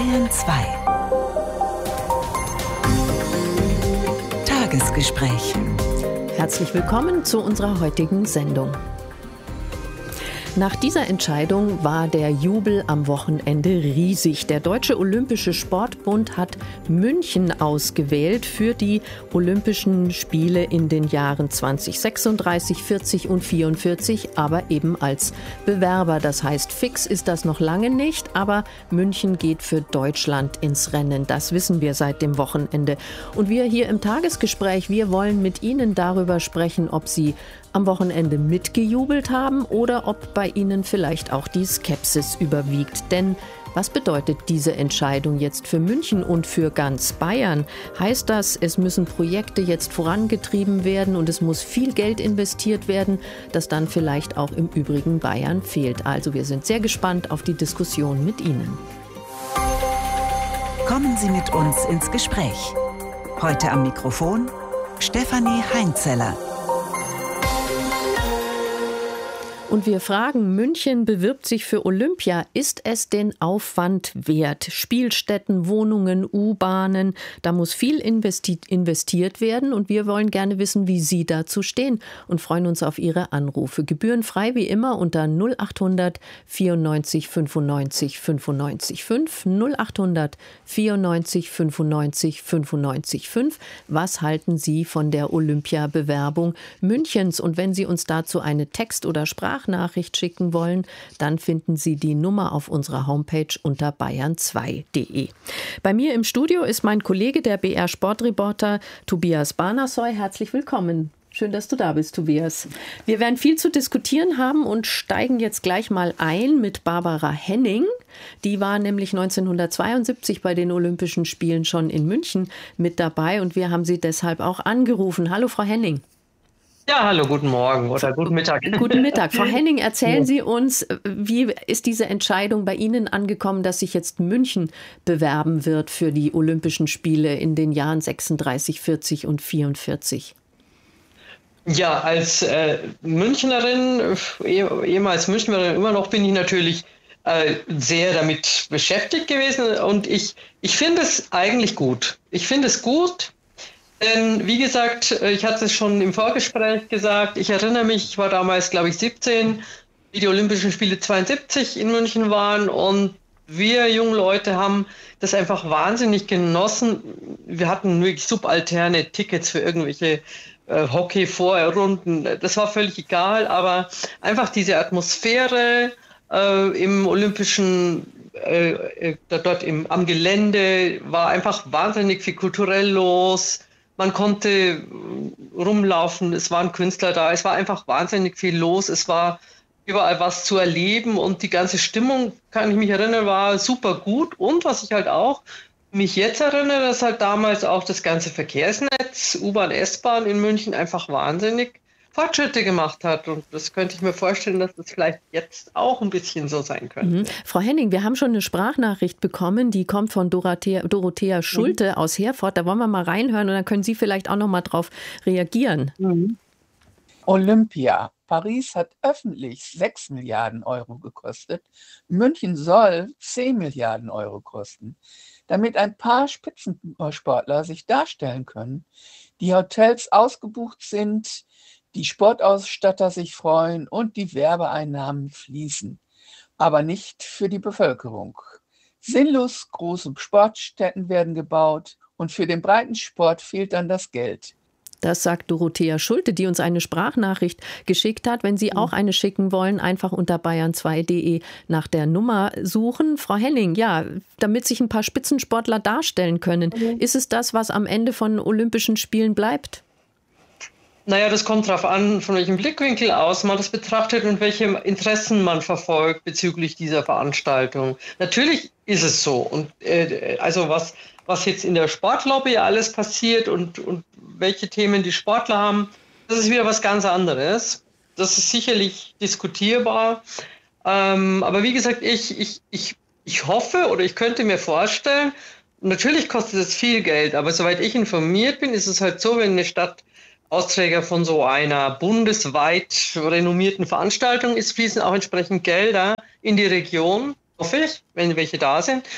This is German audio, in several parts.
Bayern 2. Tagesgespräch. Herzlich willkommen zu unserer heutigen Sendung. Nach dieser Entscheidung war der Jubel am Wochenende riesig. Der Deutsche Olympische Sportbund hat München ausgewählt für die Olympischen Spiele in den Jahren 2036, 40 und 44, aber eben als Bewerber. Das heißt, fix ist das noch lange nicht, aber München geht für Deutschland ins Rennen. Das wissen wir seit dem Wochenende. Und wir hier im Tagesgespräch, wir wollen mit Ihnen darüber sprechen, ob Sie am Wochenende mitgejubelt haben oder ob bei Ihnen vielleicht auch die Skepsis überwiegt. Denn was bedeutet diese Entscheidung jetzt für München und für ganz Bayern? Heißt das, es müssen Projekte jetzt vorangetrieben werden und es muss viel Geld investiert werden, das dann vielleicht auch im übrigen Bayern fehlt? Also wir sind sehr gespannt auf die Diskussion mit Ihnen. Kommen Sie mit uns ins Gespräch. Heute am Mikrofon Stefanie Heinzeller. Und wir fragen, München bewirbt sich für Olympia. Ist es den Aufwand wert? Spielstätten, Wohnungen, U-Bahnen, da muss viel investiert werden. Und wir wollen gerne wissen, wie Sie dazu stehen und freuen uns auf Ihre Anrufe. Gebührenfrei wie immer unter 0800 94 95 95 5. 0800 94 95 95 5. Was halten Sie von der Olympiabewerbung Münchens? Und wenn Sie uns dazu eine Text- oder Sprachnachricht schicken wollen, dann finden Sie die Nummer auf unserer Homepage unter bayern2.de. Bei mir im Studio ist mein Kollege, der BR-Sportreporter Tobias Barnasoy. Herzlich willkommen. Schön, dass du da bist, Tobias. Wir werden viel zu diskutieren haben und steigen jetzt gleich mal ein mit Barbara Henning. Die war nämlich 1972 bei den Olympischen Spielen schon in München mit dabei und wir haben sie deshalb auch angerufen. Hallo, Frau Henning. Ja, hallo, guten Morgen oder guten Mittag. Guten Mittag. Frau Henning, erzählen Sie uns, wie ist diese Entscheidung bei Ihnen angekommen, dass sich jetzt München bewerben wird für die Olympischen Spiele in den Jahren 36, 40 und 44? Ja, als Münchnerin, ehemals Münchnerin immer noch, bin ich natürlich sehr damit beschäftigt gewesen und ich finde es eigentlich gut. Ich finde es gut. Denn, wie gesagt, ich hatte es schon im Vorgespräch gesagt, ich erinnere mich, ich war damals, glaube ich, 17, wie die Olympischen Spiele 72 in München waren und wir jungen Leute haben das einfach wahnsinnig genossen. Wir hatten wirklich subalterne Tickets für irgendwelche Hockey-Vorrunden, das war völlig egal, aber einfach diese Atmosphäre im Olympischen dort am Gelände war einfach wahnsinnig viel kulturell los. Man konnte rumlaufen, es waren Künstler da, es war einfach wahnsinnig viel los, es war überall was zu erleben und die ganze Stimmung, kann ich mich erinnern, war super gut. Und was ich halt auch mich jetzt erinnere, dass halt damals auch das ganze Verkehrsnetz, U-Bahn, S-Bahn in München einfach wahnsinnig Fortschritte gemacht hat. Und das könnte ich mir vorstellen, dass das vielleicht jetzt auch ein bisschen so sein könnte. Frau Henning, wir haben schon eine Sprachnachricht bekommen, die kommt von Dorothea Schulte aus Herford. Da wollen wir mal reinhören und dann können Sie vielleicht auch noch mal drauf reagieren. Olympia. Paris hat öffentlich 6 Milliarden Euro gekostet. München soll 10 Milliarden Euro kosten. Damit ein paar Spitzensportler sich darstellen können, die Hotels ausgebucht sind, die Sportausstatter sich freuen und die Werbeeinnahmen fließen, aber nicht für die Bevölkerung. Sinnlos große Sportstätten werden gebaut und für den Breitensport fehlt dann das Geld. Das sagt Dorothea Schulte, die uns eine Sprachnachricht geschickt hat. Wenn Sie auch eine schicken wollen, einfach unter bayern2.de nach der Nummer suchen. Frau Henning, ja, damit sich ein paar Spitzensportler darstellen können, ist es das, was am Ende von Olympischen Spielen bleibt? Naja, das kommt darauf an, von welchem Blickwinkel aus man das betrachtet und welche Interessen man verfolgt bezüglich dieser Veranstaltung. Natürlich ist es so. Und also was jetzt in der Sportlobby alles passiert und welche Themen die Sportler haben, das ist wieder was ganz anderes. Das ist sicherlich diskutierbar. Aber wie gesagt, ich hoffe oder ich könnte mir vorstellen, natürlich kostet es viel Geld, aber soweit ich informiert bin, ist es halt so, wenn eine Stadt Austräger von so einer bundesweit renommierten Veranstaltung ist, fließen auch entsprechend Gelder in die Region, hoffe ich, wenn welche da sind.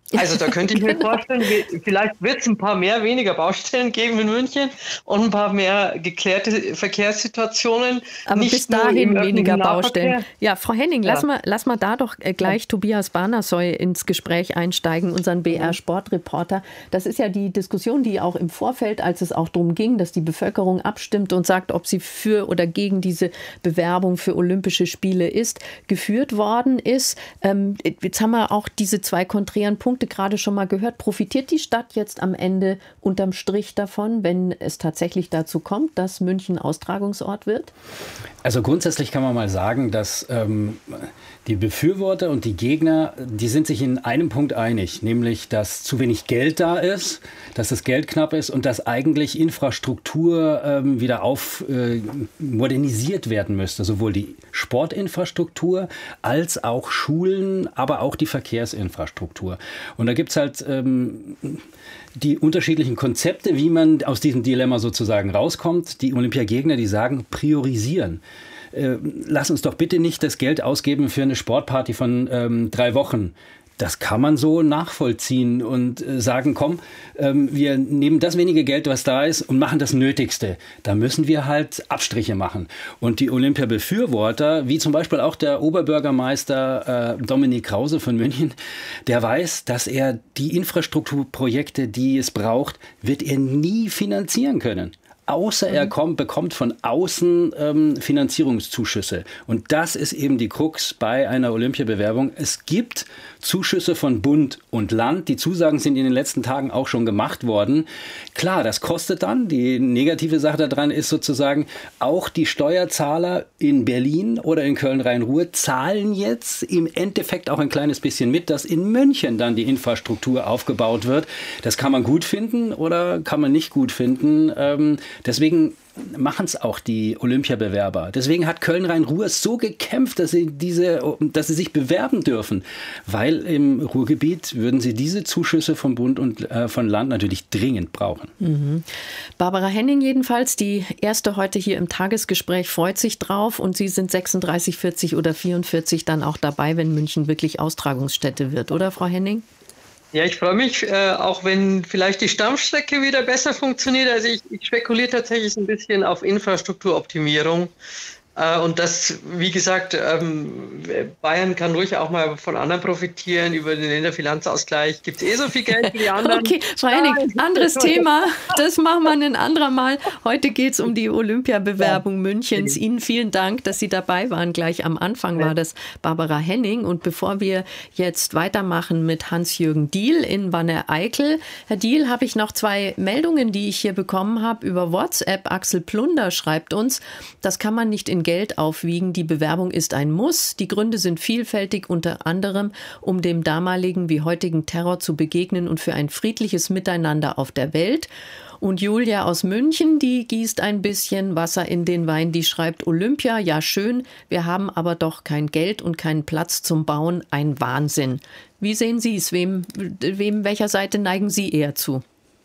Also da könnte ich mir vorstellen, vielleicht wird es ein paar weniger Baustellen geben in München und ein paar mehr geklärte Verkehrssituationen. Aber nicht bis dahin weniger Baustellen. Ja, Frau Henning, lass mal da doch gleich Tobias Barnasoy ins Gespräch einsteigen, unseren BR-Sportreporter. Das ist ja die Diskussion, die auch im Vorfeld, als es auch darum ging, dass die Bevölkerung abstimmt und sagt, ob sie für oder gegen diese Bewerbung für Olympische Spiele ist, geführt worden ist. Jetzt haben wir auch diese zwei konträren Punkte gerade schon mal gehört. Profitiert die Stadt jetzt am Ende unterm Strich davon, wenn es tatsächlich dazu kommt, dass München Austragungsort wird? Also grundsätzlich kann man mal sagen, dass die Befürworter und die Gegner, die sind sich in einem Punkt einig, nämlich, dass zu wenig Geld da ist, dass das Geld knapp ist und dass eigentlich Infrastruktur wieder modernisiert werden müsste. Sowohl die Sportinfrastruktur als auch Schulen, aber auch die Verkehrsinfrastruktur. Und da gibt es halt die unterschiedlichen Konzepte, wie man aus diesem Dilemma sozusagen rauskommt. Die Olympiagegner, die sagen, priorisieren. Lass uns doch bitte nicht das Geld ausgeben für eine Sportparty von 3 Wochen. Das kann man so nachvollziehen und sagen, komm, wir nehmen das wenige Geld, was da ist und machen das Nötigste. Da müssen wir halt Abstriche machen. Und die Olympia-Befürworter, wie zum Beispiel auch der Oberbürgermeister Dominik Krause von München, der weiß, dass er die Infrastrukturprojekte, die es braucht, wird er nie finanzieren können. Außer er bekommt von außen Finanzierungszuschüsse. Und das ist eben die Krux bei einer Olympiabewerbung. Es gibt Zuschüsse von Bund und Land. Die Zusagen sind in den letzten Tagen auch schon gemacht worden. Klar, das kostet dann. Die negative Sache daran ist sozusagen, auch die Steuerzahler in Berlin oder in Köln-Rhein-Ruhr zahlen jetzt im Endeffekt auch ein kleines bisschen mit, dass in München dann die Infrastruktur aufgebaut wird. Das kann man gut finden oder kann man nicht gut finden. Deswegen machen es auch die Olympiabewerber. Deswegen hat Köln-Rhein-Ruhr so gekämpft, dass sie sich bewerben dürfen. Weil im Ruhrgebiet würden sie diese Zuschüsse vom Bund und von Land natürlich dringend brauchen. Mhm. Barbara Henning jedenfalls, die erste heute hier im Tagesgespräch, freut sich drauf. Und Sie sind 36, 40 oder 44 dann auch dabei, wenn München wirklich Austragungsstätte wird, oder Frau Henning? Ja, ich freue mich, auch wenn vielleicht die Stammstrecke wieder besser funktioniert. Also ich spekuliere tatsächlich ein bisschen auf Infrastrukturoptimierung. Und das, wie gesagt, Bayern kann ruhig auch mal von anderen profitieren. Über den Länderfinanzausgleich gibt es so viel Geld wie die anderen. Okay, Frau Henning, anderes Thema. Das machen wir ein anderer Mal. Heute geht es um die Olympiabewerbung Münchens. Ihnen vielen Dank, dass Sie dabei waren. Gleich am Anfang war das Barbara Henning. Und bevor wir jetzt weitermachen mit Hans-Jürgen Diehl in Wanne-Eickel. Herr Diehl, habe ich noch 2 Meldungen, die ich hier bekommen habe über WhatsApp. Axel Plunder schreibt uns, das kann man nicht in Geld aufwiegen. Die Bewerbung ist ein Muss. Die Gründe sind vielfältig, unter anderem, um dem damaligen wie heutigen Terror zu begegnen und für ein friedliches Miteinander auf der Welt. Und Julia aus München, die gießt ein bisschen Wasser in den Wein. Die schreibt, Olympia, ja schön, wir haben aber doch kein Geld und keinen Platz zum Bauen. Ein Wahnsinn. Wie sehen Sie es? Welcher Seite neigen Sie eher zu?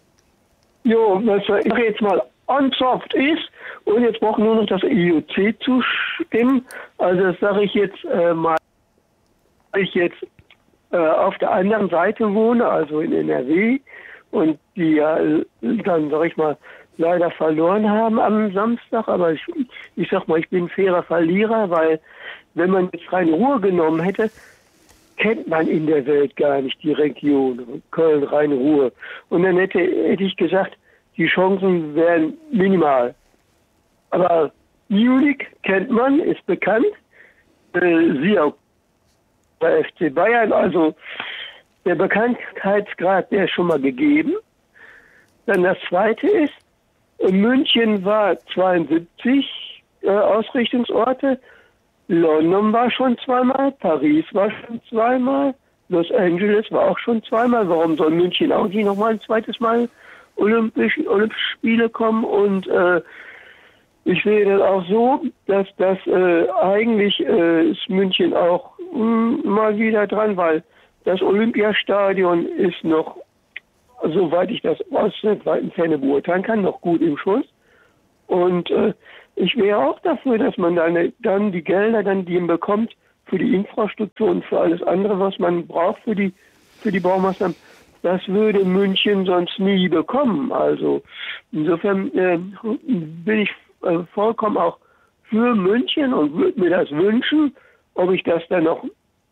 Jo, also ich sage jetzt mal, unsoft ist, und jetzt braucht nur noch das IOC zustimmen. Also das sage ich jetzt mal, weil ich jetzt auf der anderen Seite wohne, also in NRW, und die ja dann, sage ich mal, leider verloren haben am Samstag. Aber ich sag mal, ich bin ein fairer Verlierer, weil wenn man jetzt Rhein-Ruhr genommen hätte, kennt man in der Welt gar nicht die Region Köln, Rhein-Ruhr. Und dann hätte ich gesagt, die Chancen wären minimal. Aber Munich kennt man, ist bekannt. Siehe auch bei FC Bayern, also der Bekanntheitsgrad, der ist schon mal gegeben. Dann das Zweite ist, München war 72 Ausrichtungsorte, London war schon 2-mal, Paris war schon 2-mal, Los Angeles war auch schon 2-mal. Warum soll München auch nicht nochmal ein zweites Mal Olympische Spiele kommen? Und ich sehe das auch so, dass das eigentlich ist München auch mal wieder dran, weil das Olympiastadion ist noch, soweit ich das aus der weiten Ferne beurteilen kann, noch gut im Schuss. Und ich wäre auch dafür, dass man dann die Gelder, die man bekommt, für die Infrastruktur und für alles andere, was man braucht für die für die Baumaßnahmen, das würde München sonst nie bekommen. Also insofern bin ich vollkommen auch für München und würde mir das wünschen. Ob ich das dann noch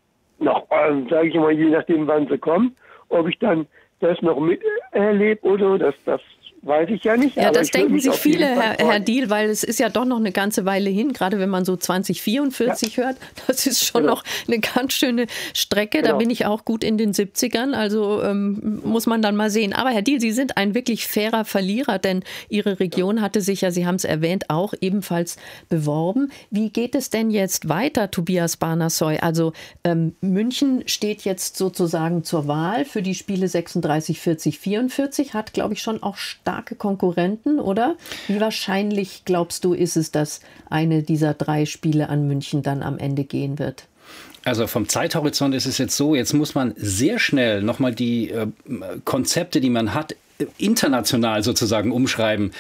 sage ich mal, je nachdem, wann sie kommen, ob ich dann das noch miterlebe oder das weiß ich ja nicht. Ja, aber das denken sich viele, Herr Diehl, weil es ist ja doch noch eine ganze Weile hin, gerade wenn man so 2044 hört. Das ist schon noch eine ganz schöne Strecke. Da bin ich auch gut in den 70ern, also muss man dann mal sehen. Aber Herr Diehl, Sie sind ein wirklich fairer Verlierer, denn Ihre Region hatte sich ja, Sie haben es erwähnt, auch ebenfalls beworben. Wie geht es denn jetzt weiter, Tobias Banassoy? Also München steht jetzt sozusagen zur Wahl für die Spiele 36, 40, 44, hat, glaube ich, schon auch starke Konkurrenten, oder? Wie wahrscheinlich, glaubst du, ist es, dass eine dieser 3 Spiele an München dann am Ende gehen wird? Also vom Zeithorizont ist es jetzt so, jetzt muss man sehr schnell nochmal die Konzepte, die man hat, international sozusagen umschreiben.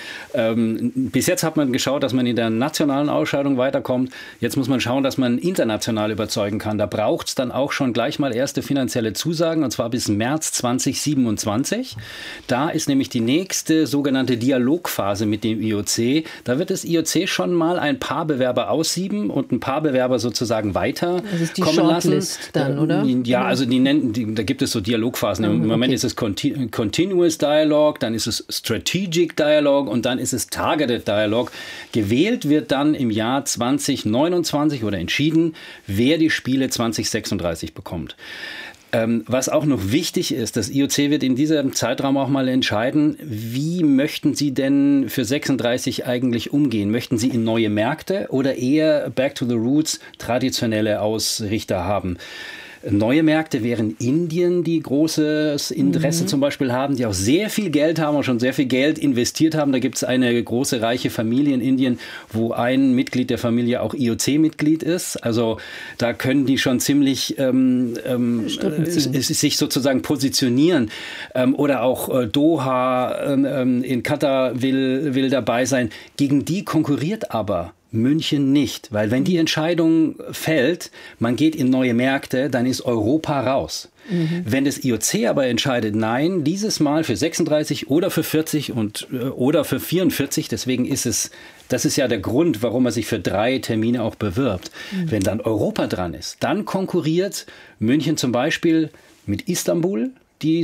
Bis jetzt hat man geschaut, dass man in der nationalen Ausscheidung weiterkommt. Jetzt muss man schauen, dass man international überzeugen kann. Da braucht es dann auch schon gleich mal erste finanzielle Zusagen, und zwar bis März 2027. Da ist nämlich die nächste sogenannte Dialogphase mit dem IOC. Da wird das IOC schon mal ein paar Bewerber aussieben und ein paar Bewerber sozusagen weiter das ist die kommen Shortlist lassen. Dann, oder? Ja, also da gibt es so Dialogphasen. Im Moment ist es Continuous Dialogue, dann ist es Strategic Dialogue und dann ist es Targeted Dialogue. Gewählt wird dann im Jahr 2029 oder entschieden, wer die Spiele 2036 bekommt. Was auch noch wichtig ist, das IOC wird in diesem Zeitraum auch mal entscheiden, wie möchten Sie denn für 36 eigentlich umgehen? Möchten Sie in neue Märkte oder eher Back to the Roots traditionelle Ausrichter haben? Neue Märkte wären Indien, die großes Interesse zum Beispiel haben, die auch sehr viel Geld haben und schon sehr viel Geld investiert haben. Da gibt es eine große, reiche Familie in Indien, wo ein Mitglied der Familie auch IOC-Mitglied ist. Also da können die schon ziemlich sich sozusagen positionieren. Oder auch Doha in Katar will dabei sein. Gegen die konkurriert aber München nicht, weil wenn die Entscheidung fällt, man geht in neue Märkte, dann ist Europa raus. Wenn das IOC aber entscheidet, nein, dieses Mal für 36 oder für 40 oder für 44, deswegen das ist ja der Grund, warum man sich für 3 Termine auch bewirbt. Wenn dann Europa dran ist, dann konkurriert München zum Beispiel mit Istanbul, die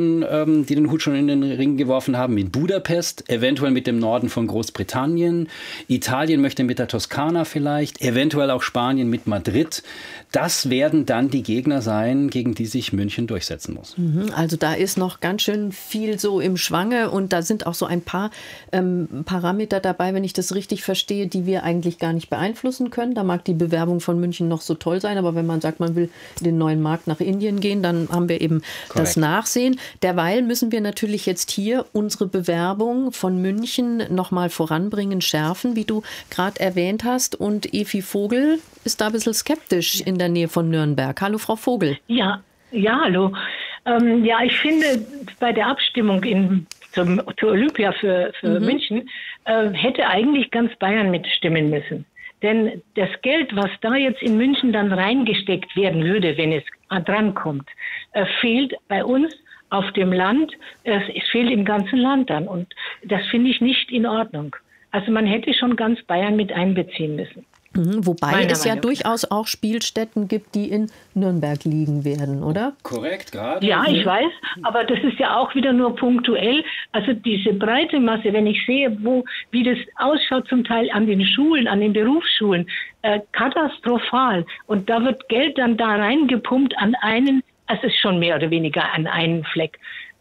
den Hut schon in den Ring geworfen haben, mit Budapest, eventuell mit dem Norden von Großbritannien. Italien möchte mit der Toskana vielleicht, eventuell auch Spanien mit Madrid. Das werden dann die Gegner sein, gegen die sich München durchsetzen muss. Also da ist noch ganz schön viel so im Schwange und da sind auch so ein paar Parameter dabei, wenn ich das richtig verstehe, die wir eigentlich gar nicht beeinflussen können. Da mag die Bewerbung von München noch so toll sein, aber wenn man sagt, man will in den neuen Markt nach Indien gehen, dann haben wir eben das Nachsehen. Derweil müssen wir natürlich jetzt hier unsere Bewerbung von München nochmal voranbringen, schärfen, wie du gerade erwähnt hast. Und Evi Vogel ist da ein bisschen skeptisch in der Nähe von Nürnberg. Hallo, Frau Vogel. Ja, hallo. Ich finde, bei der Abstimmung zur Olympia für München hätte eigentlich ganz Bayern mitstimmen müssen. Denn das Geld, was da jetzt in München dann reingesteckt werden würde, wenn es drankommt, fehlt bei uns auf dem Land, es fehlt im ganzen Land dann. Und das finde ich nicht in Ordnung. Also man hätte schon ganz Bayern mit einbeziehen müssen. Wobei es ja durchaus auch Spielstätten gibt, die in Nürnberg liegen werden, oder? Korrekt, gerade. Ja, ich weiß, aber das ist ja auch wieder nur punktuell. Also diese breite Masse, wenn ich sehe, wie das ausschaut zum Teil an den Schulen, an den Berufsschulen, katastrophal. Und da wird Geld dann da reingepumpt es ist schon mehr oder weniger an einen Fleck.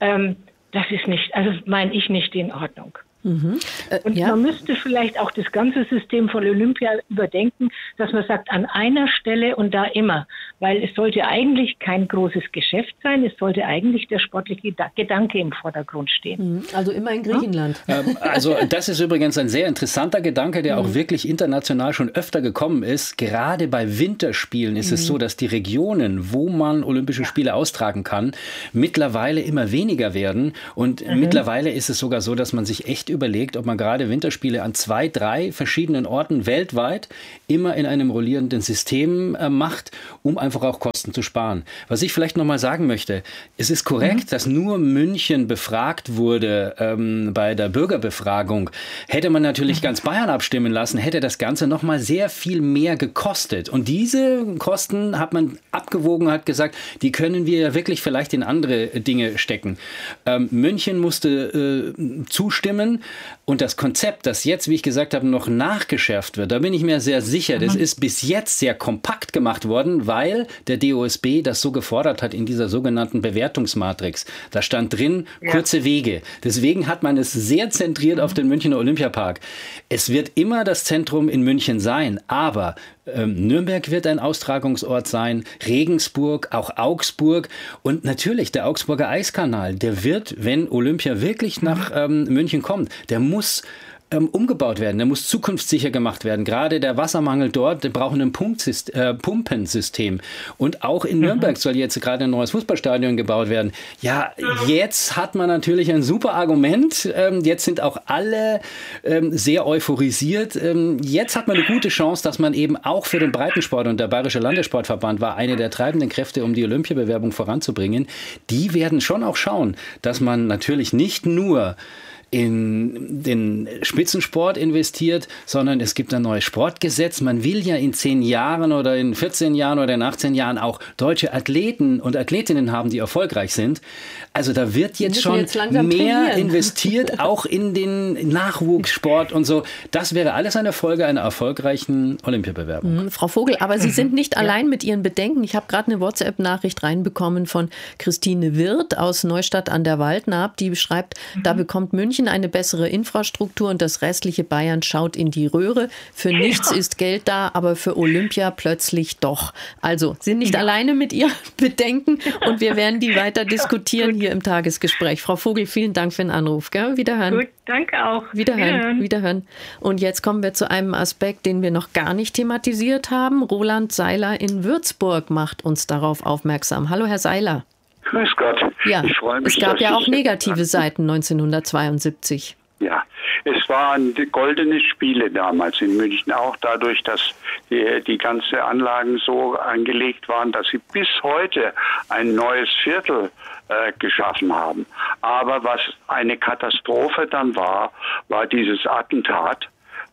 Das ist meine ich nicht in Ordnung. Und man müsste vielleicht auch das ganze System von Olympia überdenken, dass man sagt, an einer Stelle und da immer. Weil es sollte eigentlich kein großes Geschäft sein, es sollte eigentlich der sportliche Gedanke im Vordergrund stehen. Also immer in Griechenland. Also das ist übrigens ein sehr interessanter Gedanke, der auch wirklich international schon öfter gekommen ist. Gerade bei Winterspielen ist es so, dass die Regionen, wo man Olympische Spiele austragen kann, mittlerweile immer weniger werden. Und mittlerweile ist es sogar so, dass man sich echt überlegt, ob man gerade Winterspiele an 2, 3 verschiedenen Orten weltweit immer in einem rollierenden System macht, um einfach auch Kosten zu sparen. Was ich vielleicht nochmal sagen möchte, es ist korrekt, dass nur München befragt wurde bei der Bürgerbefragung. Hätte man natürlich ganz Bayern abstimmen lassen, hätte das Ganze nochmal sehr viel mehr gekostet. Und diese Kosten hat man abgewogen, hat gesagt, die können wir ja wirklich vielleicht in andere Dinge stecken. München musste zustimmen und das Konzept, das jetzt, wie ich gesagt habe, noch nachgeschärft wird, da bin ich mir sehr sicher, das ist bis jetzt sehr kompakt gemacht worden, weil der DOSB das so gefordert hat in dieser sogenannten Bewertungsmatrix. Da stand drin, kurze Wege. Deswegen hat man es sehr zentriert auf den Münchner Olympiapark. Es wird immer das Zentrum in München sein, aber Nürnberg wird ein Austragungsort sein, Regensburg, auch Augsburg und natürlich der Augsburger Eiskanal. Der wird, wenn Olympia wirklich nach München kommt, der muss umgebaut werden, der muss zukunftssicher gemacht werden. Gerade der Wassermangel dort, der braucht ein Pumpensystem. Und auch in Nürnberg soll jetzt gerade ein neues Fußballstadion gebaut werden. Ja, jetzt hat man natürlich ein super Argument. Jetzt sind auch alle sehr euphorisiert. Jetzt hat man eine gute Chance, dass man eben auch für den Breitensport, und der Bayerische Landessportverband war eine der treibenden Kräfte, um die Olympiabewerbung voranzubringen, die werden schon auch schauen, dass man natürlich nicht nur in den Spitzensport investiert, sondern es gibt ein neues Sportgesetz. Man will ja in 10 Jahren oder in 14 Jahren oder in 18 Jahren auch deutsche Athleten und Athletinnen haben, die erfolgreich sind. Also da wird jetzt schon mehr investiert, auch in den Nachwuchssport und so. Das wäre alles eine Folge einer erfolgreichen Olympiabewerbung. Frau Vogel, aber Sie sind nicht allein mit Ihren Bedenken. Ich habe gerade eine WhatsApp-Nachricht reinbekommen von Christine Wirth aus Neustadt an der Waldnaab, die beschreibt, da bekommt München eine bessere Infrastruktur und das restliche Bayern schaut in die Röhre. Für nichts ist Geld da, aber für Olympia plötzlich doch. Also sind nicht alleine mit Ihren Bedenken und wir werden die weiter diskutieren hier im Tagesgespräch. Frau Vogel, vielen Dank für den Anruf. Gell? Wiederhören. Gut, danke auch. Wiederhören. Und jetzt kommen wir zu einem Aspekt, den wir noch gar nicht thematisiert haben. Roland Seiler in Würzburg macht uns darauf aufmerksam. Hallo, Herr Seiler. Grüß Gott. Ja, ich freue mich, es gab ja auch negative Seiten 1972. Ja, es waren die goldene Spiele damals in München, auch dadurch, dass die ganzen Anlagen so angelegt waren, dass sie bis heute ein neues Viertel geschaffen haben. Aber was eine Katastrophe dann war dieses Attentat,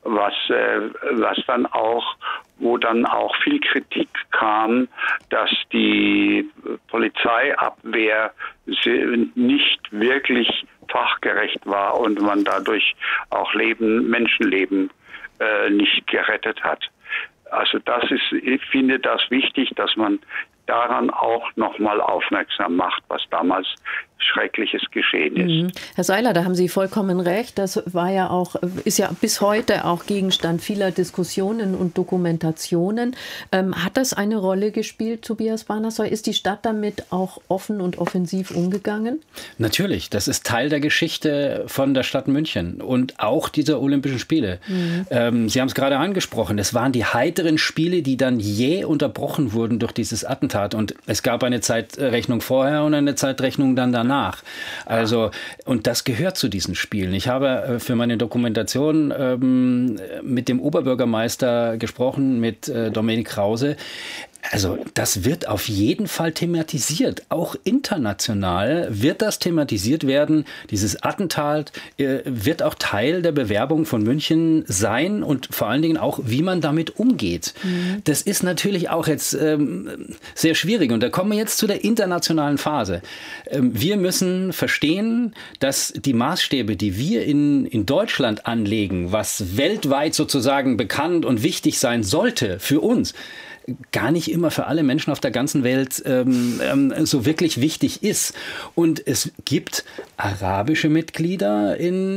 wo dann auch viel Kritik kam, dass die Polizeiabwehr nicht wirklich fachgerecht war und man dadurch auch Menschenleben nicht gerettet hat. Also ich finde das wichtig, dass man daran auch nochmal aufmerksam macht, was damals Schreckliches geschehen ist. Herr Seiler, da haben Sie vollkommen recht. Das ist ja bis heute auch Gegenstand vieler Diskussionen und Dokumentationen. Hat das eine Rolle gespielt, Tobias Banassoy? Ist die Stadt damit auch offen und offensiv umgegangen? Natürlich, das ist Teil der Geschichte von der Stadt München und auch dieser Olympischen Spiele. Sie haben es gerade angesprochen, es waren die heiteren Spiele, die dann jäh unterbrochen wurden durch dieses Attentat und es gab eine Zeitrechnung vorher und eine Zeitrechnung dann danach. Also, und das gehört zu diesen Spielen. Ich habe für meine Dokumentation mit dem Oberbürgermeister gesprochen, mit Dominik Krause. Also das wird auf jeden Fall thematisiert. Auch international wird das thematisiert werden. Dieses Attentat wird auch Teil der Bewerbung von München sein und vor allen Dingen auch, wie man damit umgeht. Das ist natürlich auch jetzt sehr schwierig. Und da kommen wir jetzt zu der internationalen Phase. Wir müssen verstehen, dass die Maßstäbe, die wir in Deutschland anlegen, was weltweit sozusagen bekannt und wichtig sein sollte für uns, gar nicht immer für alle Menschen auf der ganzen Welt so wirklich wichtig ist. Und es gibt arabische Mitglieder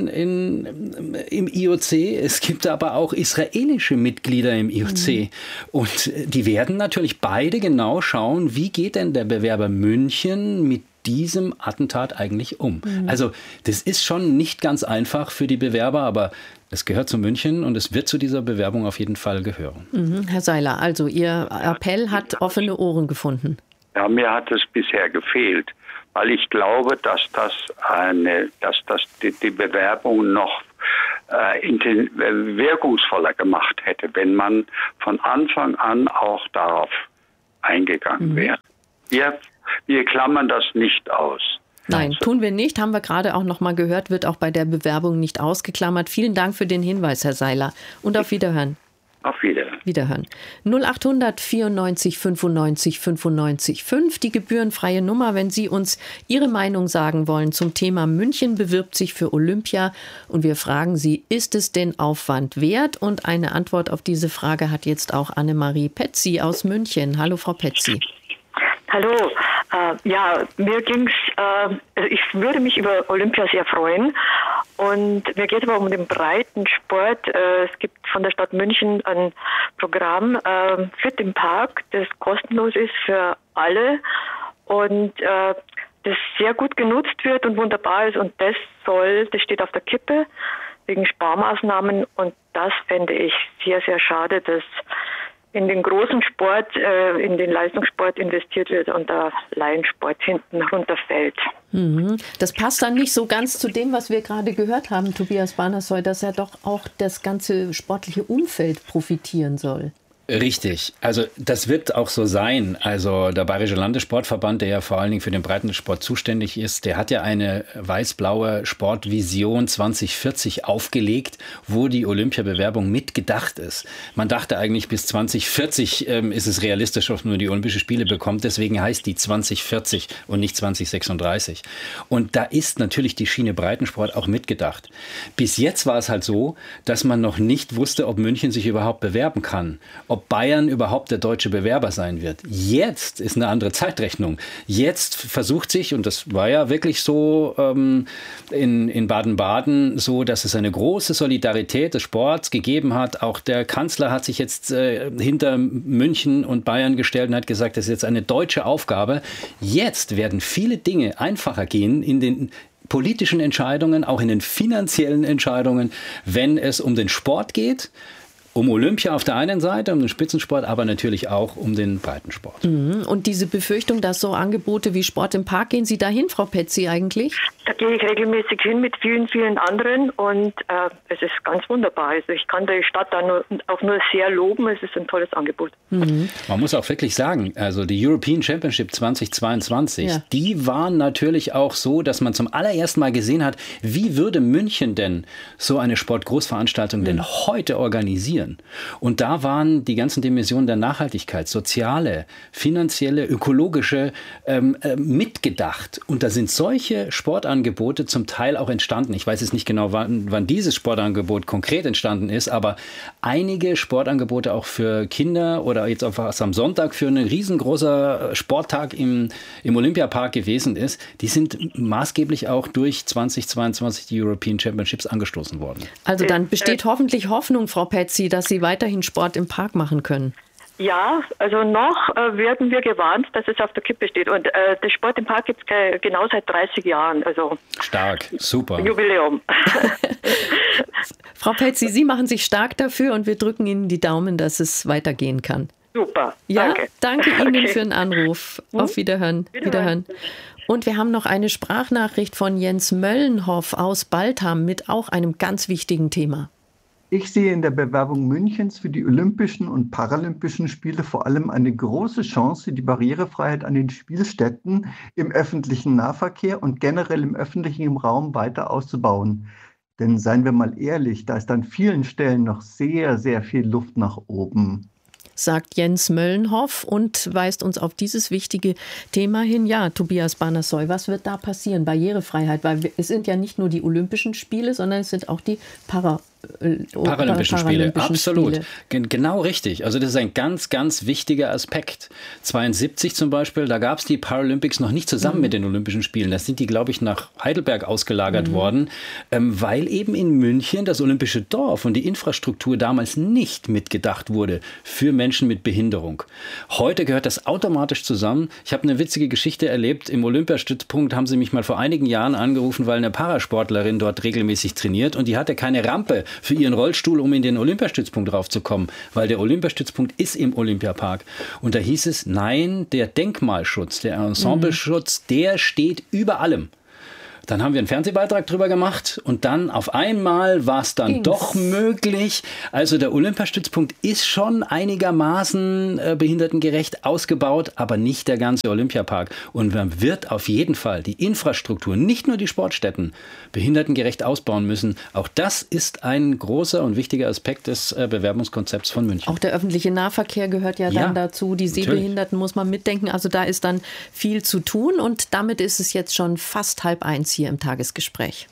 im IOC, es gibt aber auch israelische Mitglieder im IOC. Und die werden natürlich beide genau schauen, wie geht denn der Bewerber München mit diesem Attentat eigentlich um? Also das ist schon nicht ganz einfach für die Bewerber, aber es gehört zu München und es wird zu dieser Bewerbung auf jeden Fall gehören. Herr Seiler, also Ihr Appell hat offene Ohren gefunden. Ja, mir hat es bisher gefehlt, weil ich glaube, dass die Bewerbung noch wirkungsvoller gemacht hätte, wenn man von Anfang an auch darauf eingegangen wäre. Wir klammern das nicht aus. Nein, tun wir nicht. Haben wir gerade auch noch mal gehört, wird auch bei der Bewerbung nicht ausgeklammert. Vielen Dank für den Hinweis, Herr Seiler. Und auf Wiederhören. Auf Wiederhören. Wiederhören. 0800 94 95 95 5, die gebührenfreie Nummer, wenn Sie uns Ihre Meinung sagen wollen zum Thema München bewirbt sich für Olympia. Und wir fragen Sie, ist es den Aufwand wert? Und eine Antwort auf diese Frage hat jetzt auch Annemarie Petzi aus München. Hallo, Frau Petzi. Hallo, mir ging's, ich würde mich über Olympia sehr freuen und mir geht es aber um den Breitensport. Es gibt von der Stadt München ein Programm Fit im Park, das kostenlos ist für alle und das sehr gut genutzt wird und wunderbar ist und das steht auf der Kippe wegen Sparmaßnahmen und das fände ich sehr, sehr schade, dass in den großen Sport, in den Leistungssport investiert wird und der Laiensport hinten runterfällt. Das passt dann nicht so ganz zu dem, was wir gerade gehört haben, Tobias Banassoy, dass ja doch auch das ganze sportliche Umfeld profitieren soll. Richtig, also das wird auch so sein. Also der Bayerische Landessportverband, der ja vor allen Dingen für den Breitensport zuständig ist, der hat ja eine weiß-blaue Sportvision 2040 aufgelegt, wo die Olympiabewerbung mitgedacht ist. Man dachte eigentlich, bis 2040 ist es realistisch, dass man die Olympischen Spiele bekommt. Deswegen heißt die 2040 und nicht 2036. Und da ist natürlich die Schiene Breitensport auch mitgedacht. Bis jetzt war es halt so, dass man noch nicht wusste, ob München sich überhaupt bewerben kann. Ob Bayern überhaupt der deutsche Bewerber sein wird. Jetzt ist eine andere Zeitrechnung. Jetzt versucht sich, und das war ja wirklich so in Baden-Baden so, dass es eine große Solidarität des Sports gegeben hat. Auch der Kanzler hat sich jetzt hinter München und Bayern gestellt und hat gesagt, das ist jetzt eine deutsche Aufgabe. Jetzt werden viele Dinge einfacher gehen in den politischen Entscheidungen, auch in den finanziellen Entscheidungen, wenn es um den Sport geht. Um Olympia auf der einen Seite, um den Spitzensport, aber natürlich auch um den Breitensport. Und diese Befürchtung, dass so Angebote wie Sport im Park, gehen Sie dahin, Frau Petzi, eigentlich? Da gehe ich regelmäßig hin mit vielen, vielen anderen und es ist ganz wunderbar. Also ich kann die Stadt da auch nur sehr loben. Es ist ein tolles Angebot. Man muss auch wirklich sagen, also die European Championship 2022, die waren natürlich auch so, dass man zum allerersten Mal gesehen hat, wie würde München denn so eine Sportgroßveranstaltung denn heute organisieren? Und da waren die ganzen Dimensionen der Nachhaltigkeit, soziale, finanzielle, ökologische mitgedacht. Und da sind solche Sportangebote zum Teil auch entstanden. Ich weiß jetzt nicht genau, wann dieses Sportangebot konkret entstanden ist, aber einige Sportangebote auch für Kinder oder jetzt einfach am Sonntag für einen riesengroßer Sporttag im Olympiapark gewesen ist, die sind maßgeblich auch durch 2022 die European Championships angestoßen worden. Also dann besteht hoffentlich Hoffnung, Frau Petzi, dass Sie weiterhin Sport im Park machen können. Ja, also noch werden wir gewarnt, dass es auf der Kippe steht. Und der Sport im Park gibt es genau seit 30 Jahren. Also stark, super. Jubiläum. Frau Petzi, Sie machen sich stark dafür und wir drücken Ihnen die Daumen, dass es weitergehen kann. Super, ja, danke Ihnen für den Anruf. Auf Wiederhören. Und wir haben noch eine Sprachnachricht von Jens Möllenhoff aus Baltham mit auch einem ganz wichtigen Thema. Ich sehe in der Bewerbung Münchens für die Olympischen und Paralympischen Spiele vor allem eine große Chance, die Barrierefreiheit an den Spielstätten im öffentlichen Nahverkehr und generell im öffentlichen Raum weiter auszubauen. Denn seien wir mal ehrlich, da ist an vielen Stellen noch sehr, sehr viel Luft nach oben. Sagt Jens Möllenhoff und weist uns auf dieses wichtige Thema hin. Ja, Tobias Banassoy, was wird da passieren? Barrierefreiheit, weil es sind ja nicht nur die Olympischen Spiele, sondern es sind auch die Paralympischen Spiele, absolut. Genau richtig. Also das ist ein ganz, ganz wichtiger Aspekt. 72 zum Beispiel, da gab es die Paralympics noch nicht zusammen mit den Olympischen Spielen. Da sind die, glaube ich, nach Heidelberg ausgelagert worden, weil eben in München das Olympische Dorf und die Infrastruktur damals nicht mitgedacht wurde für Menschen mit Behinderung. Heute gehört das automatisch zusammen. Ich habe eine witzige Geschichte erlebt. Im Olympiastützpunkt haben sie mich mal vor einigen Jahren angerufen, weil eine Parasportlerin dort regelmäßig trainiert und die hatte keine Rampe für ihren Rollstuhl, um in den Olympiastützpunkt raufzukommen, weil der Olympiastützpunkt ist im Olympiapark. Und da hieß es, nein, der Denkmalschutz, der Ensembleschutz, der steht über allem. Dann haben wir einen Fernsehbeitrag drüber gemacht und dann auf einmal war es dann doch möglich. Also der Olympiastützpunkt ist schon einigermaßen behindertengerecht ausgebaut, aber nicht der ganze Olympiapark. Und man wird auf jeden Fall die Infrastruktur, nicht nur die Sportstätten, behindertengerecht ausbauen müssen. Auch das ist ein großer und wichtiger Aspekt des Bewerbungskonzepts von München. Auch der öffentliche Nahverkehr gehört ja dann dazu. Die Sehbehinderten muss man mitdenken. Also da ist dann viel zu tun und damit ist es jetzt schon fast 12:30 hier im Tagesgespräch.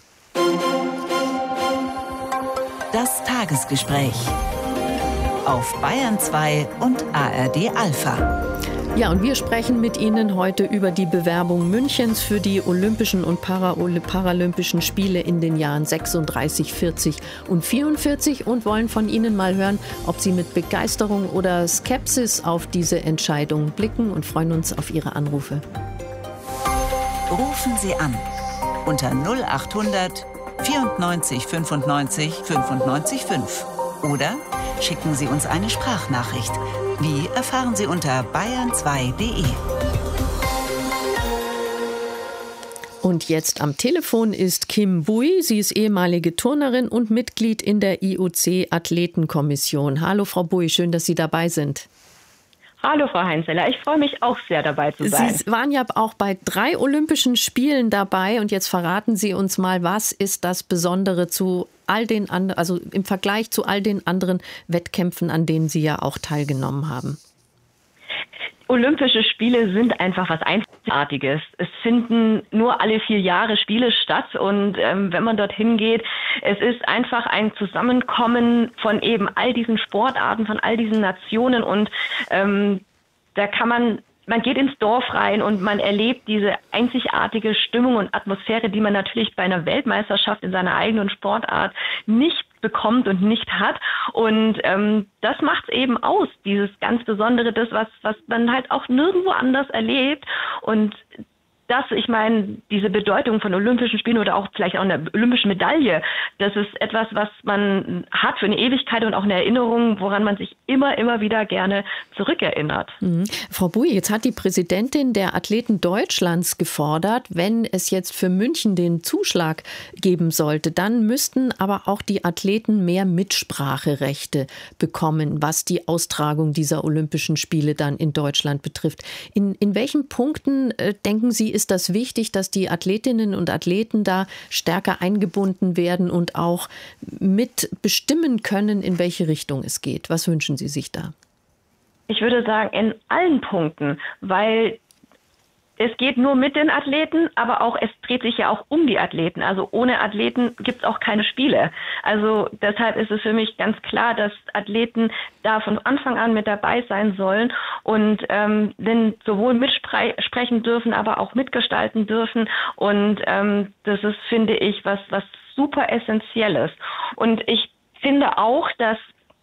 Das Tagesgespräch auf Bayern 2 und ARD Alpha. Ja, und wir sprechen mit Ihnen heute über die Bewerbung Münchens für die Olympischen und Paralympischen Spiele in den Jahren 36, 40 und 44 und wollen von Ihnen mal hören, ob Sie mit Begeisterung oder Skepsis auf diese Entscheidung blicken und freuen uns auf Ihre Anrufe. Rufen Sie an unter 0800 94 95 95 5 oder schicken Sie uns eine Sprachnachricht. Wie erfahren Sie unter bayern2.de. Und jetzt am Telefon ist Kim Bui. Sie ist ehemalige Turnerin und Mitglied in der IOC-Athletenkommission. Hallo Frau Bui, schön, dass Sie dabei sind. Hallo Frau Heinzeler, ich freue mich auch sehr dabei zu sein. Sie waren ja auch bei 3 Olympischen Spielen dabei und jetzt verraten Sie uns mal, was ist das Besondere zu all den anderen, also im Vergleich zu all den anderen Wettkämpfen, an denen Sie ja auch teilgenommen haben? Olympische Spiele sind einfach was Einzigartiges. Es finden nur alle 4 Jahre Spiele statt und wenn man dorthin geht, es ist einfach ein Zusammenkommen von eben all diesen Sportarten, von all diesen Nationen und da kann man geht ins Dorf rein und man erlebt diese einzigartige Stimmung und Atmosphäre, die man natürlich bei einer Weltmeisterschaft in seiner eigenen Sportart nicht bekommt und nicht hat. Und das macht es eben aus, dieses ganz Besondere, das, was man halt auch nirgendwo anders erlebt. Und das, ich meine, diese Bedeutung von Olympischen Spielen oder auch vielleicht auch eine olympische Medaille, das ist etwas, was man hat für eine Ewigkeit und auch eine Erinnerung, woran man sich immer wieder gerne zurückerinnert. Frau Bui, jetzt hat die Präsidentin der Athleten Deutschlands gefordert, wenn es jetzt für München den Zuschlag geben sollte, dann müssten aber auch die Athleten mehr Mitspracherechte bekommen, was die Austragung dieser Olympischen Spiele dann in Deutschland betrifft. In welchen Punkten, denken Sie, ist das wichtig, dass die Athletinnen und Athleten da stärker eingebunden werden und auch mitbestimmen können, in welche Richtung es geht? Was wünschen Sie sich da? Ich würde sagen, in allen Punkten, weil es geht nur mit den Athleten, aber auch es dreht sich ja auch um die Athleten. Also ohne Athleten gibt es auch keine Spiele. Also deshalb ist es für mich ganz klar, dass Athleten da von Anfang an mit dabei sein sollen und denn sowohl mitsprechen dürfen, aber auch mitgestalten dürfen. Und das ist, finde ich, was super Essentielles. Und ich finde auch, dass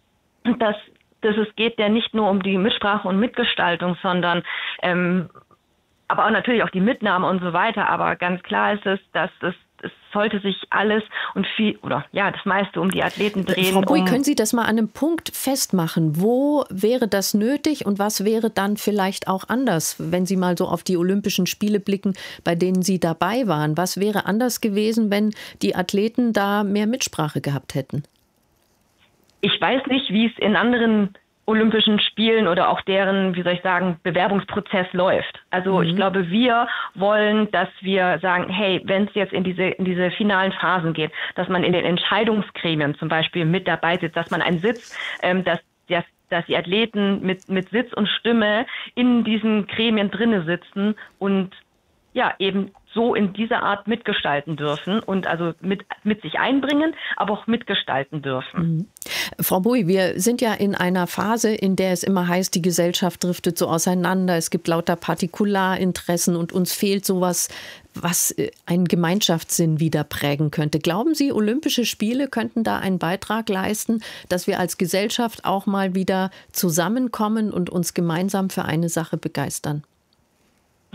es geht ja nicht nur um die Mitsprache und Mitgestaltung, sondern aber auch natürlich auch die Mitnahme und so weiter. Aber ganz klar ist es, dass es sollte sich alles und das meiste um die Athleten drehen. Frau Bui, können Sie das mal an einem Punkt festmachen? Wo wäre das nötig und was wäre dann vielleicht auch anders, wenn Sie mal so auf die Olympischen Spiele blicken, bei denen Sie dabei waren? Was wäre anders gewesen, wenn die Athleten da mehr Mitsprache gehabt hätten? Ich weiß nicht, wie es in anderen Olympischen Spielen oder auch deren, Bewerbungsprozess läuft. Also ich glaube, wir wollen, dass wir sagen, hey, wenn es jetzt in diese finalen Phasen geht, dass man in den Entscheidungsgremien zum Beispiel mit dabei sitzt, dass man einen Sitz, dass die Athleten mit Sitz und Stimme in diesen Gremien drinne sitzen und ja, eben so in dieser Art mitgestalten dürfen und also mit sich einbringen, aber auch mitgestalten dürfen. Frau Bui, wir sind ja in einer Phase, in der es immer heißt, die Gesellschaft driftet so auseinander, es gibt lauter Partikularinteressen und uns fehlt sowas, was einen Gemeinschaftssinn wieder prägen könnte. Glauben Sie, Olympische Spiele könnten da einen Beitrag leisten, dass wir als Gesellschaft auch mal wieder zusammenkommen und uns gemeinsam für eine Sache begeistern?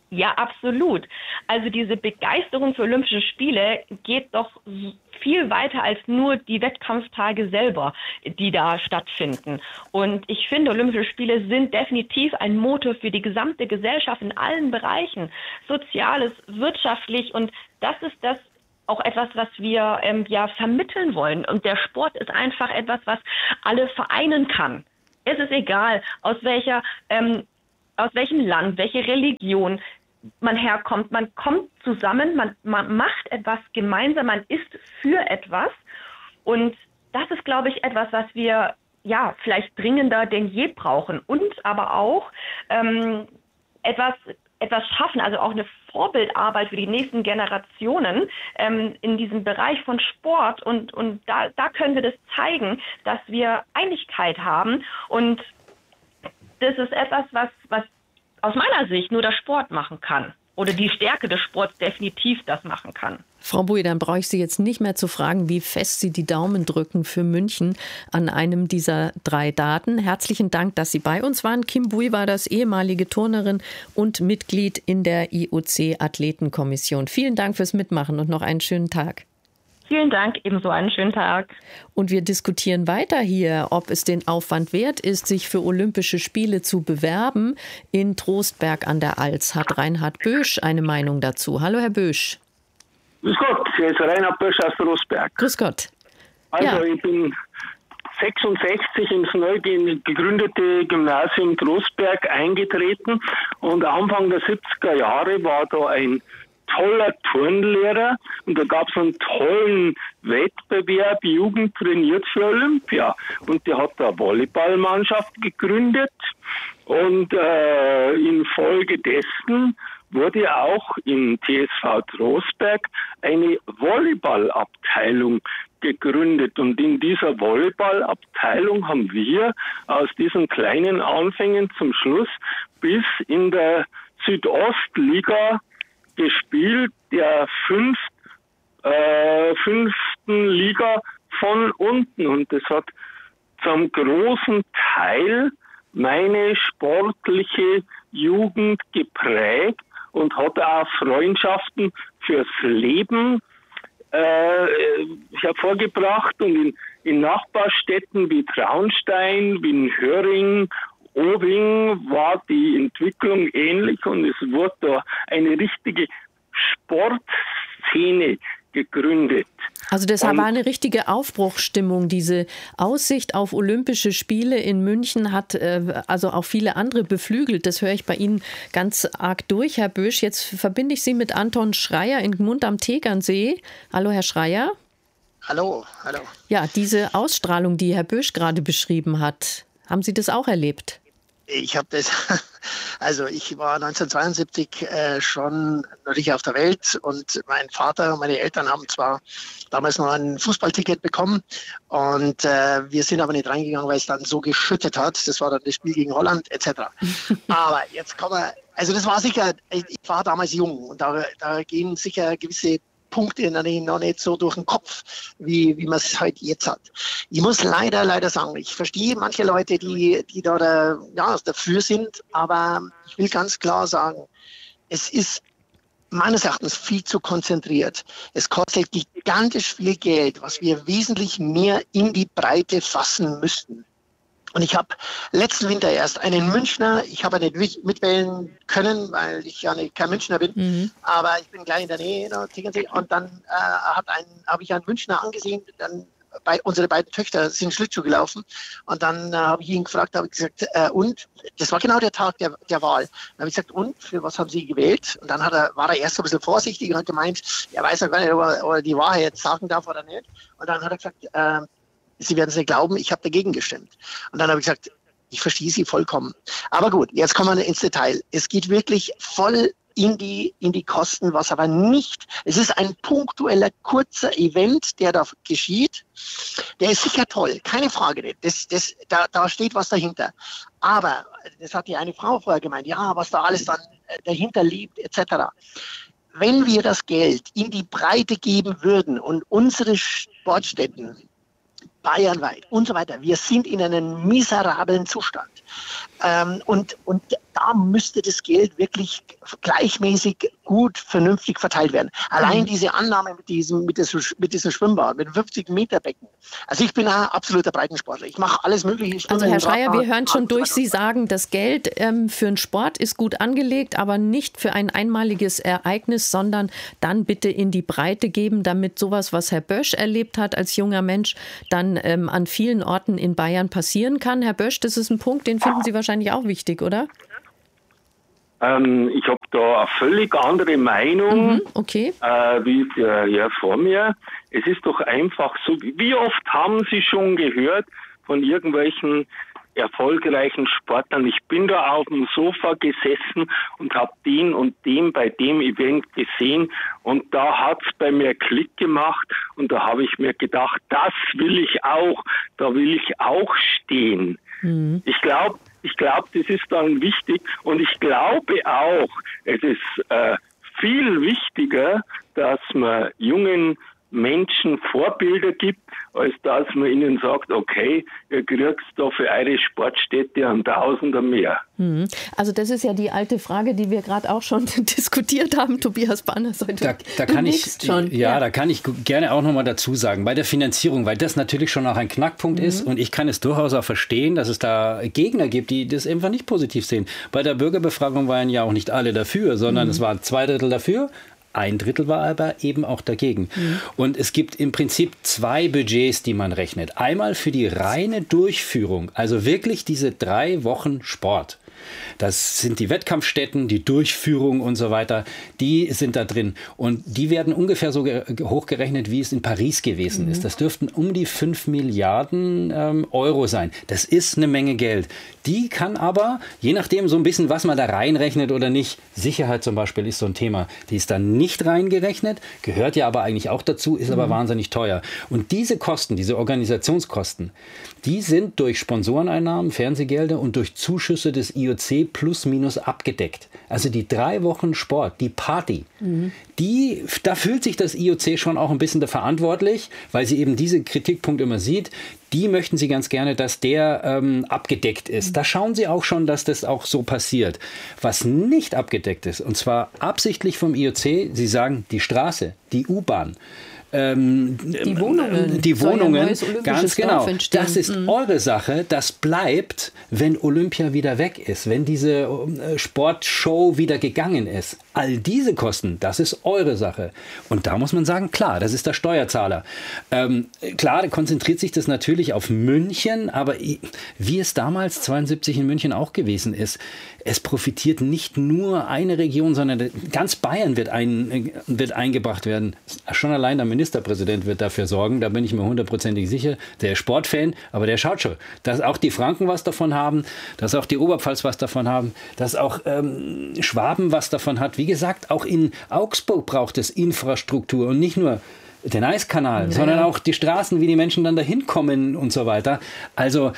Ja, absolut. Also diese Begeisterung für Olympische Spiele geht doch viel weiter als nur die Wettkampftage selber, die da stattfinden. Und ich finde, Olympische Spiele sind definitiv ein Motor für die gesamte Gesellschaft in allen Bereichen, soziales, wirtschaftlich, und das ist das auch etwas, was wir vermitteln wollen. Und der Sport ist einfach etwas, was alle vereinen kann. Es ist egal, aus welchem Land, welche Religion man herkommt. Man kommt zusammen, man macht etwas gemeinsam, man ist für etwas. Und das ist, glaube ich, etwas, was wir vielleicht dringender denn je brauchen. Und aber auch etwas schaffen, also auch eine Vorbildarbeit für die nächsten Generationen in diesem Bereich von Sport. Und da können wir das zeigen, dass wir Einigkeit haben. Und das ist etwas, was aus meiner Sicht nur der Sport machen kann. Oder die Stärke des Sports definitiv das machen kann. Frau Bui, dann brauche ich Sie jetzt nicht mehr zu fragen, wie fest Sie die Daumen drücken für München an einem dieser 3 Daten. Herzlichen Dank, dass Sie bei uns waren. Kim Bui war das, ehemalige Turnerin und Mitglied in der IOC-Athletenkommission. Vielen Dank fürs Mitmachen und noch einen schönen Tag. Vielen Dank, ebenso einen schönen Tag. Und wir diskutieren weiter hier, ob es den Aufwand wert ist, sich für Olympische Spiele zu bewerben. In Trostberg an der Alz hat Reinhard Bösch eine Meinung dazu. Hallo, Herr Bösch. Grüß Gott, hier ist Reinhard Bösch aus Trostberg. Grüß Gott. Also ich bin 66 ins neu gegründete Gymnasium Trostberg eingetreten und Anfang der 70er Jahre war da ein toller Turnlehrer und da gab es einen tollen Wettbewerb, Jugend trainiert für Olympia, und der hat eine Volleyballmannschaft gegründet und infolgedessen wurde auch im TSV Trostberg eine Volleyballabteilung gegründet, und in dieser Volleyballabteilung haben wir aus diesen kleinen Anfängen zum Schluss bis in der Südostliga gespielt, der 5. Liga von unten, und das hat zum großen Teil meine sportliche Jugend geprägt und hat auch Freundschaften fürs Leben hervorgebracht, und in Nachbarstädten wie Traunstein, wie Höring, Obing war die Entwicklung ähnlich, und es wurde da eine richtige Sportszene gegründet. Also das war eine richtige Aufbruchsstimmung. Diese Aussicht auf Olympische Spiele in München hat also auch viele andere beflügelt. Das höre ich bei Ihnen ganz arg durch, Herr Bösch. Jetzt verbinde ich Sie mit Anton Schreier in Gmund am Tegernsee. Hallo, Herr Schreier. Hallo, hallo. Ja, diese Ausstrahlung, die Herr Bösch gerade beschrieben hat, haben Sie das auch erlebt? Ich habe das, also ich war 1972 schon natürlich auf der Welt, und mein Vater und meine Eltern haben zwar damals noch ein Fußballticket bekommen, und wir sind aber nicht reingegangen, weil es dann so geschüttet hat. Das war dann das Spiel gegen Holland etc. Aber jetzt kommen wir, also das war sicher, ich war damals jung, und da gehen sicher gewisse Punkte noch nicht so durch den Kopf, wie man es halt jetzt hat. Ich muss leider sagen, ich verstehe manche Leute, die da dafür sind, aber ich will ganz klar sagen, es ist meines Erachtens viel zu konzentriert. Es kostet gigantisch viel Geld, was wir wesentlich mehr in die Breite fassen müssten. Und ich habe letzten Winter erst einen Münchner, ich habe nicht mitwählen können, weil ich ja kein Münchner bin, aber ich bin gleich in der Nähe, und dann habe ich einen Münchner angesehen, unsere beiden Töchter sind Schlittschuh gelaufen, und dann habe ich ihn gefragt, habe ich gesagt, und? Das war genau der Tag der Wahl. Dann habe ich gesagt, und? Für was haben Sie gewählt? Und dann war er erst so ein bisschen vorsichtig und hat gemeint, er weiß ja gar nicht, ob er die Wahrheit jetzt sagen darf oder nicht. Und dann hat er gesagt, Sie werden es nicht glauben, ich habe dagegen gestimmt. Und dann habe ich gesagt, ich verstehe Sie vollkommen. Aber gut, jetzt kommen wir ins Detail. Es geht wirklich voll in die Kosten, was aber nicht, es ist ein punktueller, kurzer Event, der da geschieht. Der ist sicher toll, keine Frage nicht. Da steht was dahinter. Aber, das hat ja eine Frau vorher gemeint, ja, was da alles dann dahinter liegt, etc. Wenn wir das Geld in die Breite geben würden und unsere Sportstätten bayernweit und so weiter, wir sind in einem miserablen Zustand. Und da müsste das Geld wirklich gleichmäßig gut, vernünftig verteilt werden. Allein diese Annahme mit diesem Schwimmbad, mit 50 Meter Becken. Also ich bin ein absoluter Breitensportler. Ich mache alles Mögliche. Also Herr Schreier, wir hören schon durch. Sie sagen, das Geld für den Sport ist gut angelegt, aber nicht für ein einmaliges Ereignis, sondern dann bitte in die Breite geben, damit sowas, was Herr Bösch erlebt hat als junger Mensch, dann an vielen Orten in Bayern passieren kann. Herr Bösch, das ist ein Punkt, den finden Sie wahrscheinlich auch wichtig, oder? Ich habe da eine völlig andere Meinung okay. Wie der Herr vor mir. Es ist doch einfach so, wie oft haben Sie schon gehört von irgendwelchen erfolgreichen Sportlern, ich bin da auf dem Sofa gesessen und habe den und den bei dem Event gesehen und da hat's bei mir Klick gemacht und da habe ich mir gedacht, das will ich auch, da will ich auch stehen. Ich glaube, das ist dann wichtig und ich glaube auch, es ist viel wichtiger, dass man jungen Menschen Vorbilder gibt, als dass man ihnen sagt, okay, ihr kriegt da für eure Sportstätte einen Tausender mehr. Also das ist ja die alte Frage, die wir gerade auch schon diskutiert haben, Tobias Banner. Da kann ich gerne auch nochmal dazu sagen, bei der Finanzierung, weil das natürlich schon auch ein Knackpunkt ist und ich kann es durchaus auch verstehen, dass es da Gegner gibt, die das einfach nicht positiv sehen. Bei der Bürgerbefragung waren ja auch nicht alle dafür, sondern es waren 2/3 dafür. 1/3 war aber eben auch dagegen. Und es gibt im Prinzip 2 Budgets, die man rechnet. Einmal für die reine Durchführung, also wirklich diese 3 Wochen Sport. Das sind die Wettkampfstätten, die Durchführung und so weiter, die sind da drin. Und die werden ungefähr so hochgerechnet, wie es in Paris gewesen ist. Das dürften um die 5 Milliarden Euro sein. Das ist eine Menge Geld. Die kann aber, je nachdem so ein bisschen, was man da reinrechnet oder nicht, Sicherheit zum Beispiel ist so ein Thema, die ist dann nicht reingerechnet, gehört ja aber eigentlich auch dazu, ist aber wahnsinnig teuer. Und diese Kosten, diese Organisationskosten, die sind durch Sponsoreneinnahmen, Fernsehgelder und durch Zuschüsse des IOC plus minus abgedeckt. Also die 3 Wochen Sport, die Party, da fühlt sich das IOC schon auch ein bisschen verantwortlich, weil sie eben diese Kritikpunkte immer sieht. Die möchten sie ganz gerne, dass der abgedeckt ist. Da schauen sie auch schon, dass das auch so passiert. Was nicht abgedeckt ist, und zwar absichtlich vom IOC, sie sagen, die Straße, die U-Bahn, die Wohnungen, ganz genau. Das ist eure Sache. Das bleibt, wenn Olympia wieder weg ist, wenn diese Sportshow wieder gegangen ist. All diese Kosten, das ist eure Sache. Und da muss man sagen, klar, das ist der Steuerzahler. Klar, da konzentriert sich das natürlich auf München, aber wie es damals 72 in München auch gewesen ist, es profitiert nicht nur eine Region, sondern ganz Bayern wird eingebracht werden. Schon allein der Ministerpräsident wird dafür sorgen, da bin ich mir 100%ig sicher. Der ist Sportfan, aber der schaut schon, dass auch die Franken was davon haben, dass auch die Oberpfalz was davon haben, dass auch Schwaben was davon hat. Wie gesagt, auch in Augsburg braucht es Infrastruktur und nicht nur den Eiskanal, sondern auch die Straßen, wie die Menschen dann dahin kommen und so weiter. Also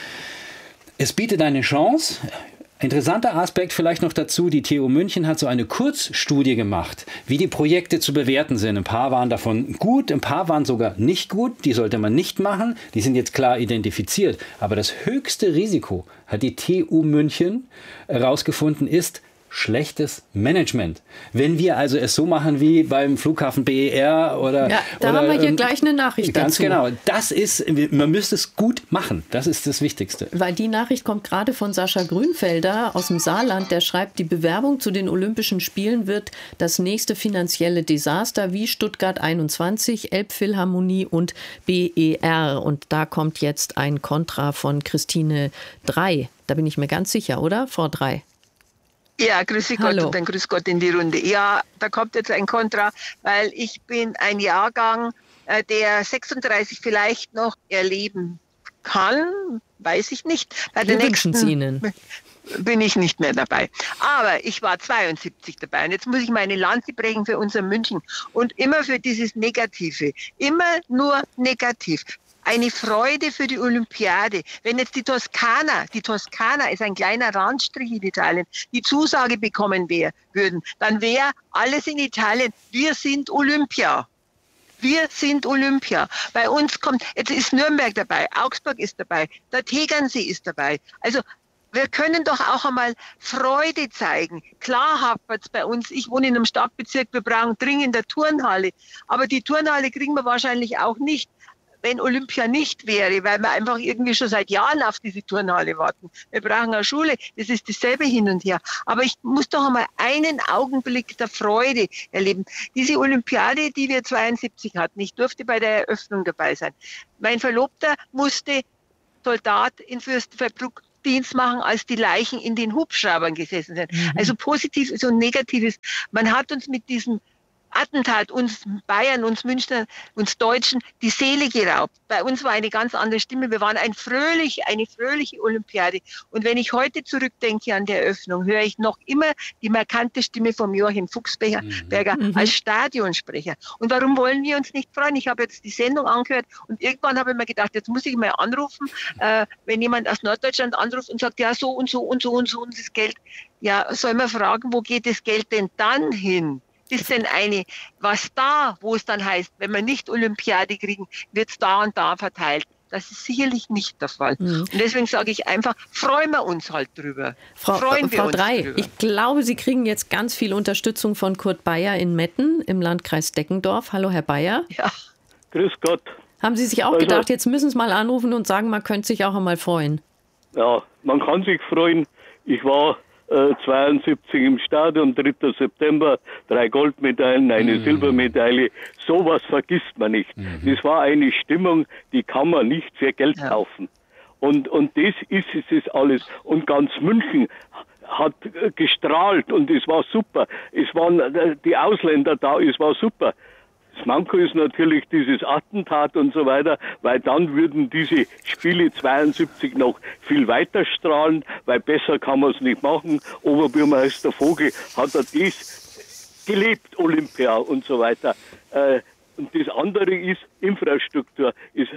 es bietet eine Chance. Interessanter Aspekt vielleicht noch dazu, die TU München hat so eine Kurzstudie gemacht, wie die Projekte zu bewerten sind. Ein paar waren davon gut, ein paar waren sogar nicht gut, die sollte man nicht machen, die sind jetzt klar identifiziert. Aber das höchste Risiko, hat die TU München herausgefunden, ist schlechtes Management. Wenn wir also es so machen wie beim Flughafen BER oder... Ja, da haben wir hier gleich eine Nachricht ganz dazu. Ganz genau. Das ist, man müsste es gut machen. Das ist das Wichtigste. Weil die Nachricht kommt gerade von Sascha Grünfelder aus dem Saarland. Der schreibt, die Bewerbung zu den Olympischen Spielen wird das nächste finanzielle Desaster wie Stuttgart 21, Elbphilharmonie und BER. Und da kommt jetzt ein Kontra von Christine 3. Da bin ich mir ganz sicher, oder? Frau 3. Ja, grüß Gott und dann grüß Gott in die Runde. Ja, da kommt jetzt ein Kontra, weil ich bin ein Jahrgang, der 36 vielleicht noch erleben kann, weiß ich nicht. Bei Wir wünschen es Ihnen. Bin ich nicht mehr dabei. Aber ich war 72 dabei und jetzt muss ich meine Lanze brechen für unser München und immer für dieses Negative, immer nur negativ. Eine Freude für die Olympiade. Wenn jetzt die Toskana ist ein kleiner Randstrich in Italien, die Zusage bekommen würden, dann wäre alles in Italien, wir sind Olympia. Wir sind Olympia. Bei uns jetzt ist Nürnberg dabei, Augsburg ist dabei, der Tegernsee ist dabei. Also Wir können doch auch einmal Freude zeigen. Klar hapert es bei uns. Ich wohne in einem Stadtbezirk, wir brauchen dringend eine Turnhalle. Aber die Turnhalle kriegen wir wahrscheinlich auch nicht, wenn Olympia nicht wäre, weil wir einfach irgendwie schon seit Jahren auf diese Turnhalle warten. Wir brauchen eine Schule, das ist dasselbe hin und her. Aber ich muss doch einmal einen Augenblick der Freude erleben. Diese Olympiade, die wir 72 hatten, ich durfte bei der Eröffnung dabei sein. Mein Verlobter musste Soldat in Fürstenfeldbruck Dienst machen, als die Leichen in den Hubschraubern gesessen sind. Also Positives und Negatives. Man hat uns mit diesem Attentat, uns Bayern, uns Münchner, uns Deutschen, die Seele geraubt. Bei uns war eine ganz andere Stimme. Wir waren eine fröhliche Olympiade. Und wenn ich heute zurückdenke an die Eröffnung, höre ich noch immer die markante Stimme von Joachim Fuchsberger als Stadionsprecher. Und warum wollen wir uns nicht freuen? Ich habe jetzt die Sendung angehört und irgendwann habe ich mir gedacht, jetzt muss ich mal anrufen, wenn jemand aus Norddeutschland anruft und sagt, ja, so und so und so und so und das Geld. Ja, soll man fragen, wo geht das Geld denn dann hin? Ist denn wo es dann heißt, wenn wir nicht Olympiade kriegen, wird es da und da verteilt. Das ist sicherlich nicht der Fall. Und deswegen sage ich einfach, freuen wir uns halt drüber. Frau Drey, ich glaube, Sie kriegen jetzt ganz viel Unterstützung von Kurt Bayer in Metten im Landkreis Deckendorf. Hallo, Herr Bayer. Ja. Grüß Gott. Haben Sie sich auch gedacht, jetzt müssen Sie mal anrufen und sagen, man könnte sich auch einmal freuen? Ja, man kann sich freuen. Ich war 72 im Stadion, 3. September, 3 Goldmedaillen, eine Silbermedaille. Sowas vergisst man nicht. Das war eine Stimmung, die kann man nicht für Geld kaufen. Und das ist es alles. Und ganz München hat gestrahlt und es war super. Es waren die Ausländer da, es war super. Das Manko ist natürlich dieses Attentat und so weiter, weil dann würden diese Spiele 72 noch viel weiter strahlen, weil besser kann man es nicht machen. Oberbürgermeister Vogel hat das gelebt, Olympia und so weiter. Und das andere ist Infrastruktur.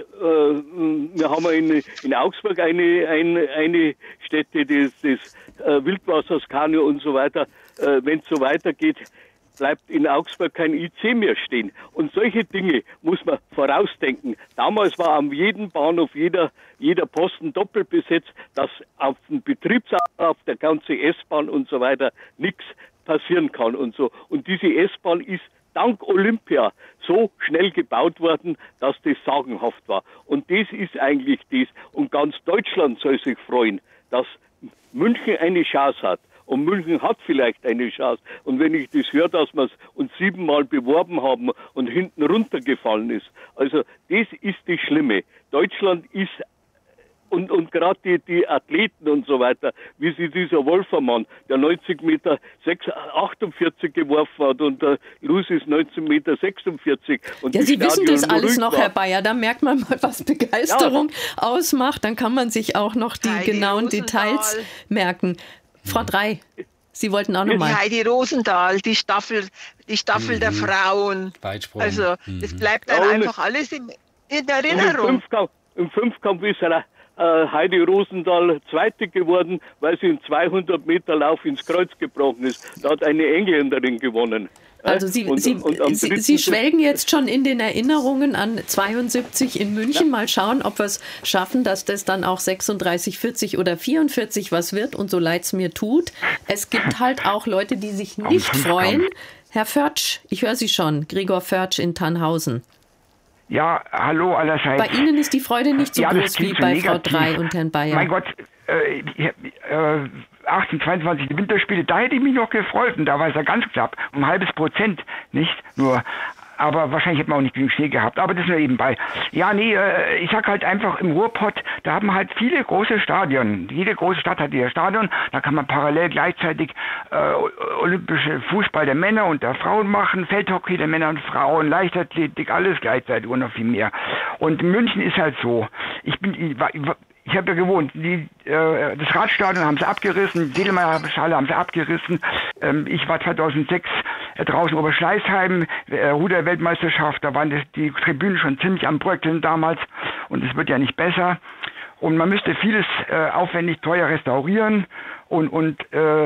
Wir haben in Augsburg eine Stätte, das Wildwasserskanu und so weiter. Wenn es so weitergeht, bleibt in Augsburg kein IC mehr stehen. Und solche Dinge muss man vorausdenken. Damals war an jedem Bahnhof jeder Posten doppelt besetzt, dass auf dem Betriebsablauf, der ganze S-Bahn und so weiter nichts passieren kann und so. Und diese S-Bahn ist dank Olympia so schnell gebaut worden, dass das sagenhaft war. Und das ist eigentlich das. Und ganz Deutschland soll sich freuen, dass München eine Chance hat. Und München hat vielleicht eine Chance. Und wenn ich das höre, dass wir es uns 7-mal beworben haben und hinten runtergefallen ist. Also das ist das Schlimme. Deutschland ist, und gerade die Athleten und so weiter, wie sie dieser Wolfermann, der 90 Meter 48 geworfen hat und der Luz ist 19 Meter 46. Und ja, Sie wissen das alles noch, Herr Bayer. Da merkt man mal, was Begeisterung ausmacht. Dann kann man sich auch noch die genauen Details merken. Frau Drey, Sie wollten auch nochmal. Heidi Rosendahl, die Staffel der Frauen. Also das bleibt dann einfach alles in Erinnerung. Im Fünfkampf ist Heidi Rosendahl Zweite geworden, weil sie im 200-Meter-Lauf ins Kreuz gebrochen ist. Da hat eine Engländerin gewonnen. Also Sie schwelgen jetzt schon in den Erinnerungen an 72 in München. Mal schauen, ob wir es schaffen, dass das dann auch 36, 40 oder 44 was wird. Und so leid es mir tut, es gibt halt auch Leute, die sich nicht freuen. Herr Förtsch, ich höre Sie schon, Gregor Förtsch in Tannhausen. Ja, hallo allerseits. Bei Ihnen ist die Freude nicht so groß wie bei Frau Drey und Herrn Bayer. Mein Gott, 18, 22 Winterspiele, da hätte ich mich noch gefreut und da war es ja ganz knapp, um 0,5%, nicht nur, aber wahrscheinlich hätte man auch nicht genug Schnee gehabt, aber das nur nebenbei. Ja, nee, ich sag halt einfach im Ruhrpott, da haben halt viele große Stadien, jede große Stadt hat ihr Stadion, da kann man parallel gleichzeitig olympische Fußball der Männer und der Frauen machen, Feldhockey der Männer und Frauen, Leichtathletik, alles gleichzeitig und noch viel mehr. Und München ist halt so, ich habe ja gewohnt, das Radstadion haben sie abgerissen, die Delemeyer-Halle haben sie abgerissen. Ich war 2006 draußen Oberschleißheim, Ruder-Weltmeisterschaft, da waren die Tribünen schon ziemlich am Bröckeln damals und es wird ja nicht besser. Und man müsste vieles aufwendig teuer restaurieren und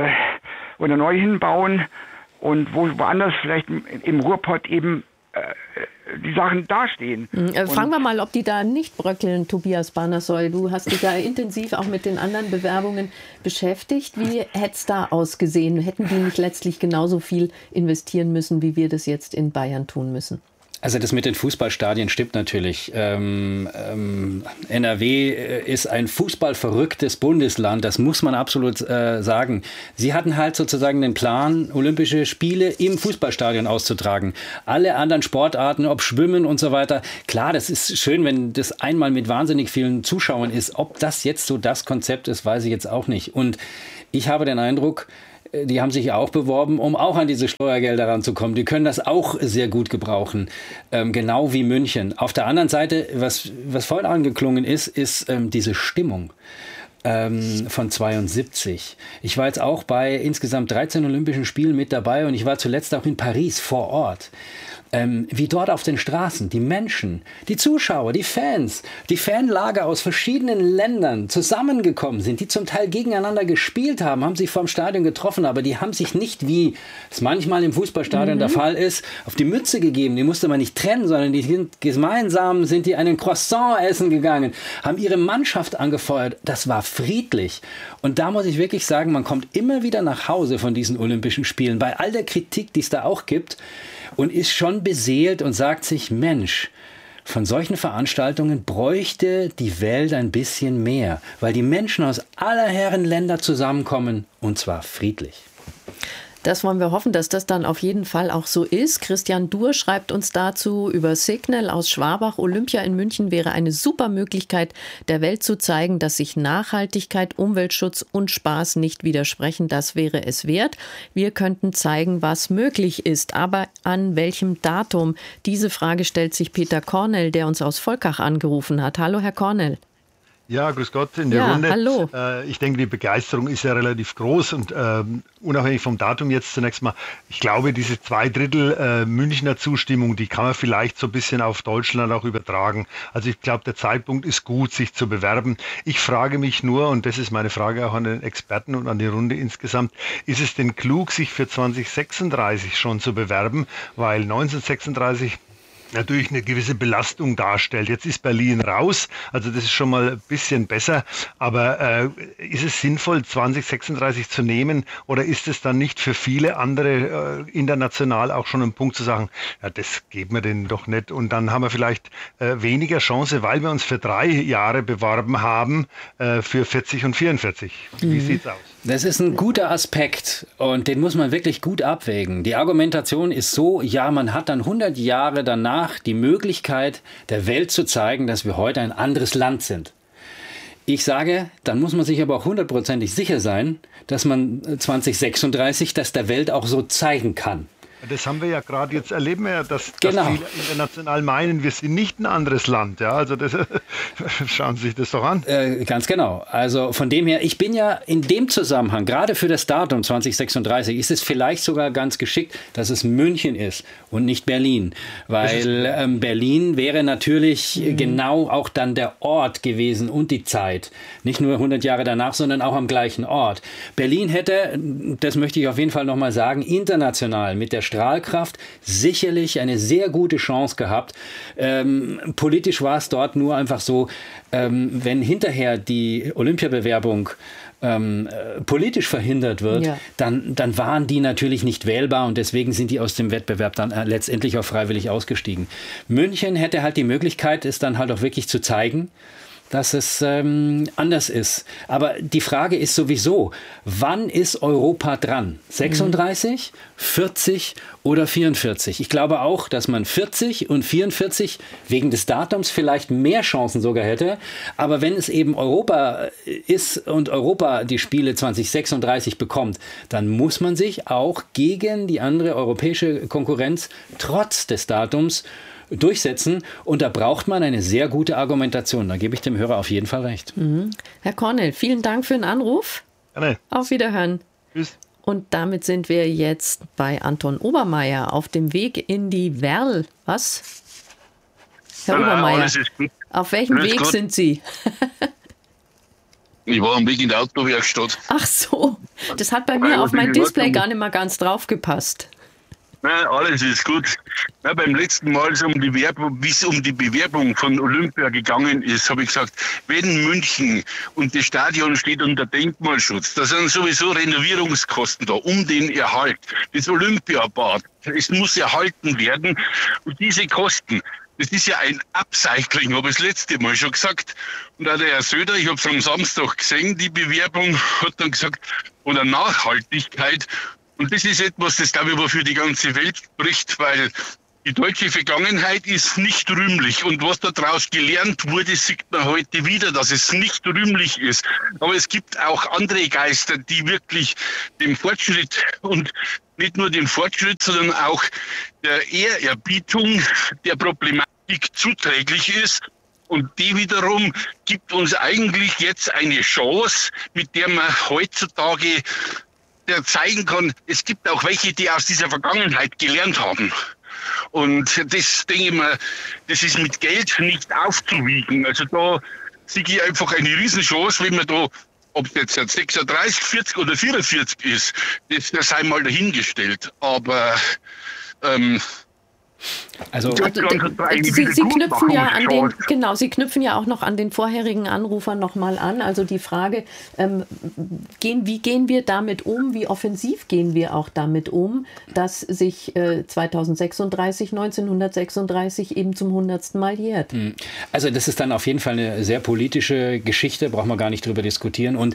neu hinbauen und woanders vielleicht im Ruhrpott eben die Sachen dastehen. Fragen wir mal, ob die da nicht bröckeln, Tobias Bannersoy. Du hast dich ja intensiv auch mit den anderen Bewerbungen beschäftigt. Wie hätte es da ausgesehen? Hätten die nicht letztlich genauso viel investieren müssen, wie wir das jetzt in Bayern tun müssen? Also das mit den Fußballstadien stimmt natürlich. NRW ist ein fußballverrücktes Bundesland, das muss man absolut sagen. Sie hatten halt sozusagen den Plan, Olympische Spiele im Fußballstadion auszutragen. Alle anderen Sportarten, ob Schwimmen und so weiter, klar, das ist schön, wenn das einmal mit wahnsinnig vielen Zuschauern ist. Ob das jetzt so das Konzept ist, weiß ich jetzt auch nicht. Und ich habe den Eindruck, die haben sich ja auch beworben, um auch an diese Steuergelder ranzukommen. Die können das auch sehr gut gebrauchen, genau wie München. Auf der anderen Seite, was vorhin angeklungen ist diese Stimmung von 72. Ich war jetzt auch bei insgesamt 13 Olympischen Spielen mit dabei und ich war zuletzt auch in Paris vor Ort. Wie dort auf den Straßen die Menschen, die Zuschauer, die Fans, die Fanlager aus verschiedenen Ländern zusammengekommen sind, die zum Teil gegeneinander gespielt haben sich vor dem Stadion getroffen, aber die haben sich nicht, wie es manchmal im Fußballstadion der Fall ist, auf die Mütze gegeben. Die musste man nicht trennen, sondern gemeinsam sind die einen Croissant essen gegangen, haben ihre Mannschaft angefeuert. Das war friedlich. Und da muss ich wirklich sagen, man kommt immer wieder nach Hause von diesen Olympischen Spielen, bei all der Kritik, die es da auch gibt, und ist schon beseelt und sagt sich, Mensch, von solchen Veranstaltungen bräuchte die Welt ein bisschen mehr, weil die Menschen aus aller Herren Länder zusammenkommen, und zwar friedlich. Das wollen wir hoffen, dass das dann auf jeden Fall auch so ist. Christian Duhr schreibt uns dazu über Signal aus Schwabach. Olympia in München wäre eine super Möglichkeit, der Welt zu zeigen, dass sich Nachhaltigkeit, Umweltschutz und Spaß nicht widersprechen. Das wäre es wert. Wir könnten zeigen, was möglich ist. Aber an welchem Datum? Diese Frage stellt sich Peter Kornel, der uns aus Volkach angerufen hat. Hallo, Herr Kornel. Ja, grüß Gott in der Runde. Hallo. Ich denke, die Begeisterung ist ja relativ groß und unabhängig vom Datum jetzt zunächst mal, ich glaube, diese 2/3 Münchner Zustimmung, die kann man vielleicht so ein bisschen auf Deutschland auch übertragen. Also ich glaube, der Zeitpunkt ist gut, sich zu bewerben. Ich frage mich nur, und das ist meine Frage auch an den Experten und an die Runde insgesamt, ist es denn klug, sich für 2036 schon zu bewerben, weil 1936 natürlich eine gewisse Belastung darstellt. Jetzt ist Berlin raus, also das ist schon mal ein bisschen besser, aber ist es sinnvoll, 2036 zu nehmen oder ist es dann nicht für viele andere international auch schon ein Punkt zu sagen, ja, das geben wir denen doch nicht und dann haben wir vielleicht weniger Chance, weil wir uns für 3 Jahre beworben haben, für 40 und 44. Wie sieht's aus? Das ist ein guter Aspekt und den muss man wirklich gut abwägen. Die Argumentation ist so, ja, man hat dann 100 Jahre danach die Möglichkeit, der Welt zu zeigen, dass wir heute ein anderes Land sind. Ich sage, dann muss man sich aber auch 100%ig sicher sein, dass man 2036 das der Welt auch so zeigen kann. Das haben wir ja gerade jetzt, erleben wir ja, dass viele international meinen, wir sind nicht ein anderes Land. Ja, also das, schauen Sie sich das doch an. Ganz genau. Also von dem her, ich bin ja in dem Zusammenhang, gerade für das Datum 2036, ist es vielleicht sogar ganz geschickt, dass es München ist und nicht Berlin. Weil Berlin wäre natürlich genau auch dann der Ort gewesen und die Zeit. Nicht nur 100 Jahre danach, sondern auch am gleichen Ort. Berlin hätte, das möchte ich auf jeden Fall nochmal sagen, international mit der Strahlkraft sicherlich eine sehr gute Chance gehabt. Politisch war es dort nur einfach so, wenn hinterher die Olympiabewerbung politisch verhindert wird, dann waren die natürlich nicht wählbar und deswegen sind die aus dem Wettbewerb dann letztendlich auch freiwillig ausgestiegen. München hätte halt die Möglichkeit, es dann halt auch wirklich zu zeigen, dass es anders ist. Aber die Frage ist sowieso, wann ist Europa dran? 36, 40 oder 44? Ich glaube auch, dass man 40 und 44 wegen des Datums vielleicht mehr Chancen sogar hätte. Aber wenn es eben Europa ist und Europa die Spiele 2036 bekommt, dann muss man sich auch gegen die andere europäische Konkurrenz trotz des Datums durchsetzen und da braucht man eine sehr gute Argumentation. Da gebe ich dem Hörer auf jeden Fall recht. Herr Kornel, vielen Dank für den Anruf. Gerne. Auf Wiederhören. Tschüss. Und damit sind wir jetzt bei Anton Obermeier auf dem Weg in die Werl. Was? Herr Obermeier, auf welchem Weg sind Sie? Ich war am Weg in der Autowerkstatt. Ach so, das hat bei mir auf mein Display gar nicht mal ganz drauf gepasst. Nein, alles ist gut. Ja, beim letzten Mal, wie es um die Bewerbung von Olympia gegangen ist, habe ich gesagt, wenn München und das Stadion steht unter Denkmalschutz, da sind sowieso Renovierungskosten da, um den Erhalt. Das Olympiabad, es muss erhalten werden. Und diese Kosten, das ist ja ein Upcycling, habe ich das letzte Mal schon gesagt. Und auch der Herr Söder, ich habe es am Samstag gesehen, die Bewerbung, hat dann gesagt, oder Nachhaltigkeit. Und das ist etwas, das, glaube ich, für die ganze Welt spricht, weil die deutsche Vergangenheit ist nicht rühmlich. Und was daraus gelernt wurde, sieht man heute wieder, dass es nicht rühmlich ist. Aber es gibt auch andere Geister, die wirklich dem Fortschritt und nicht nur dem Fortschritt, sondern auch der Ehrerbietung der Problematik zuträglich ist. Und die wiederum gibt uns eigentlich jetzt eine Chance, mit der man heutzutage zeigen kann, es gibt auch welche, die aus dieser Vergangenheit gelernt haben. Und das, denke ich mal, das ist mit Geld nicht aufzuwiegen. Also da sehe ich einfach eine Riesenchance, wenn man da, ob es jetzt 36, 40 oder 44 ist, das sei mal dahingestellt. Aber Sie knüpfen ja an den, genau, Sie knüpfen ja auch noch an den vorherigen Anrufer nochmal an. Also die Frage, wie gehen wir damit um, wie offensiv gehen wir auch damit um, dass sich 1936 eben zum 100. Mal jährt. Also das ist dann auf jeden Fall eine sehr politische Geschichte, brauchen wir gar nicht drüber diskutieren. Und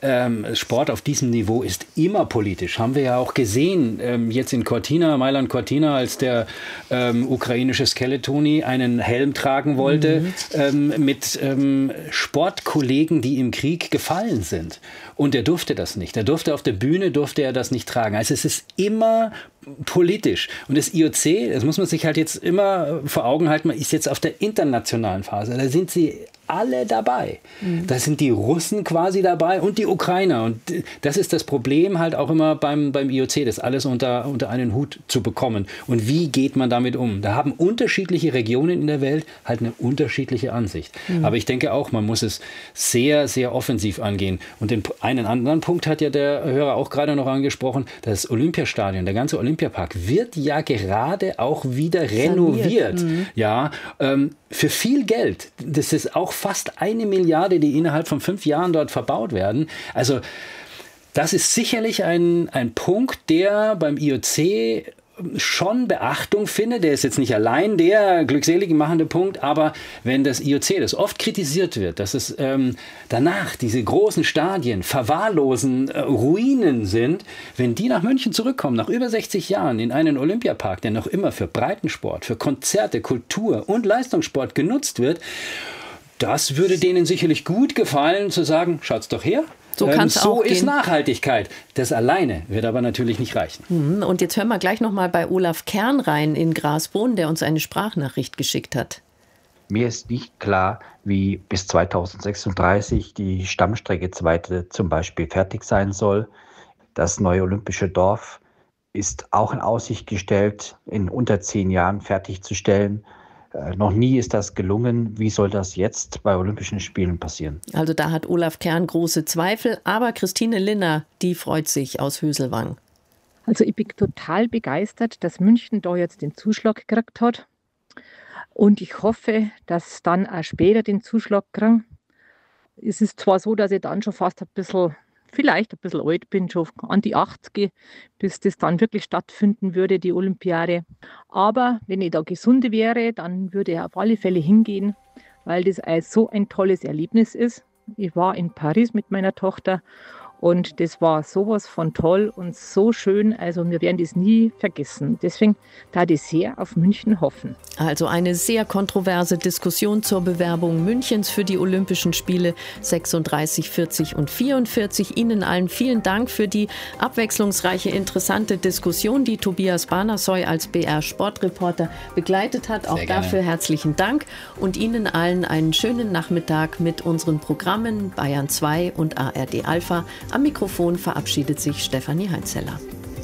Sport auf diesem Niveau ist immer politisch. Haben wir ja auch gesehen, jetzt in Cortina, Mailand Cortina, als der ukrainische Skeletoni einen Helm tragen wollte, mit Sportkollegen, die im Krieg gefallen sind. Und er durfte das nicht. Er durfte auf der Bühne, durfte er das nicht tragen. Also es ist immer politisch. Und das IOC, das muss man sich halt jetzt immer vor Augen halten, man ist jetzt auf der internationalen Phase. Da sind sie alle dabei. Da sind die Russen quasi dabei und die Ukrainer. Und das ist das Problem halt auch immer beim IOC, das alles unter einen Hut zu bekommen. Und wie geht man damit um? Da haben unterschiedliche Regionen in der Welt halt eine unterschiedliche Ansicht. Aber ich denke auch, man muss es sehr, sehr offensiv angehen. Und einen anderen Punkt hat ja der Hörer auch gerade noch angesprochen, das Olympiastadion, der ganze Olympiapark wird ja gerade auch wieder renoviert. Ja, für viel Geld. Das ist auch fast 1 Milliarde, die innerhalb von 5 Jahren dort verbaut werden. Also das ist sicherlich ein Punkt, der beim IOC schon Beachtung findet. Der ist jetzt nicht allein der glückselig machende Punkt, aber wenn das IOC, das oft kritisiert wird, dass es danach diese großen Stadien verwahrlosen Ruinen sind, wenn die nach München zurückkommen, nach über 60 Jahren in einen Olympiapark, der noch immer für Breitensport, für Konzerte, Kultur und Leistungssport genutzt wird, das würde denen sicherlich gut gefallen, zu sagen, schaut's doch her. So ist Nachhaltigkeit. Das alleine wird aber natürlich nicht reichen. Und jetzt hören wir gleich noch mal bei Olaf Kern rein in Grasboden, der uns eine Sprachnachricht geschickt hat. Mir ist nicht klar, wie bis 2036 die Stammstrecke 2 zum Beispiel fertig sein soll. Das neue Olympische Dorf ist auch in Aussicht gestellt, in unter 10 Jahren fertigzustellen. Noch nie ist das gelungen. Wie soll das jetzt bei Olympischen Spielen passieren? Also da hat Olaf Kern große Zweifel, aber Christine Linner, die freut sich aus Höselwang. Also ich bin total begeistert, dass München da jetzt den Zuschlag gekriegt hat. Und ich hoffe, dass dann auch später den Zuschlag kriegen. Es ist zwar so, dass ich dann schon fast vielleicht ein bisschen alt bin, schon an die 80, bis das dann wirklich stattfinden würde, die Olympiade. Aber wenn ich da gesund wäre, dann würde ich auf alle Fälle hingehen, weil das so ein tolles Erlebnis ist. Ich war in Paris mit meiner Tochter und das war sowas von toll und so schön. Also wir werden das nie vergessen. Deswegen da ich sehr auf München hoffen. Also eine sehr kontroverse Diskussion zur Bewerbung Münchens für die Olympischen Spiele 36, 40 und 44. Ihnen allen vielen Dank für die abwechslungsreiche, interessante Diskussion, die Tobias Banassoy als BR-Sportreporter begleitet hat. Auch sehr dafür herzlichen Dank. Und Ihnen allen einen schönen Nachmittag mit unseren Programmen Bayern 2 und ARD Alpha. Am Mikrofon verabschiedet sich Stefanie Heinzeller.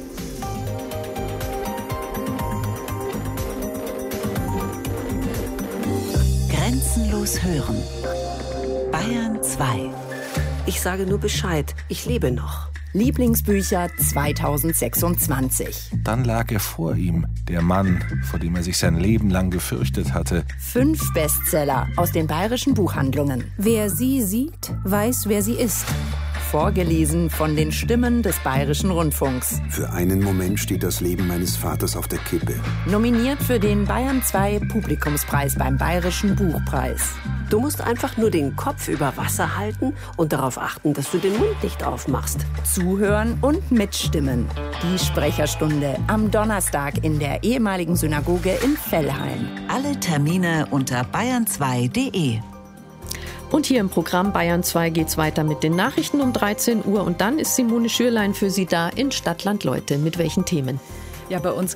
Grenzenlos hören. Bayern 2. Ich sage nur Bescheid, ich lebe noch. Lieblingsbücher 2026. Dann lag er vor ihm, der Mann, vor dem er sich sein Leben lang gefürchtet hatte. 5 Bestseller aus den bayerischen Buchhandlungen. Wer sie sieht, weiß, wer sie ist. Vorgelesen von den Stimmen des Bayerischen Rundfunks. Für einen Moment steht das Leben meines Vaters auf der Kippe. Nominiert für den Bayern 2 Publikumspreis beim Bayerischen Buchpreis. Du musst einfach nur den Kopf über Wasser halten und darauf achten, dass du den Mund nicht aufmachst. Zuhören und mitstimmen. Die Sprecherstunde am Donnerstag in der ehemaligen Synagoge in Vellheim. Alle Termine unter bayern2.de. Und hier im Programm Bayern 2 geht's weiter mit den Nachrichten um 13 Uhr. Und dann ist Simone Schürlein für Sie da in Stadtland Leute. Mit welchen Themen? Ja, bei uns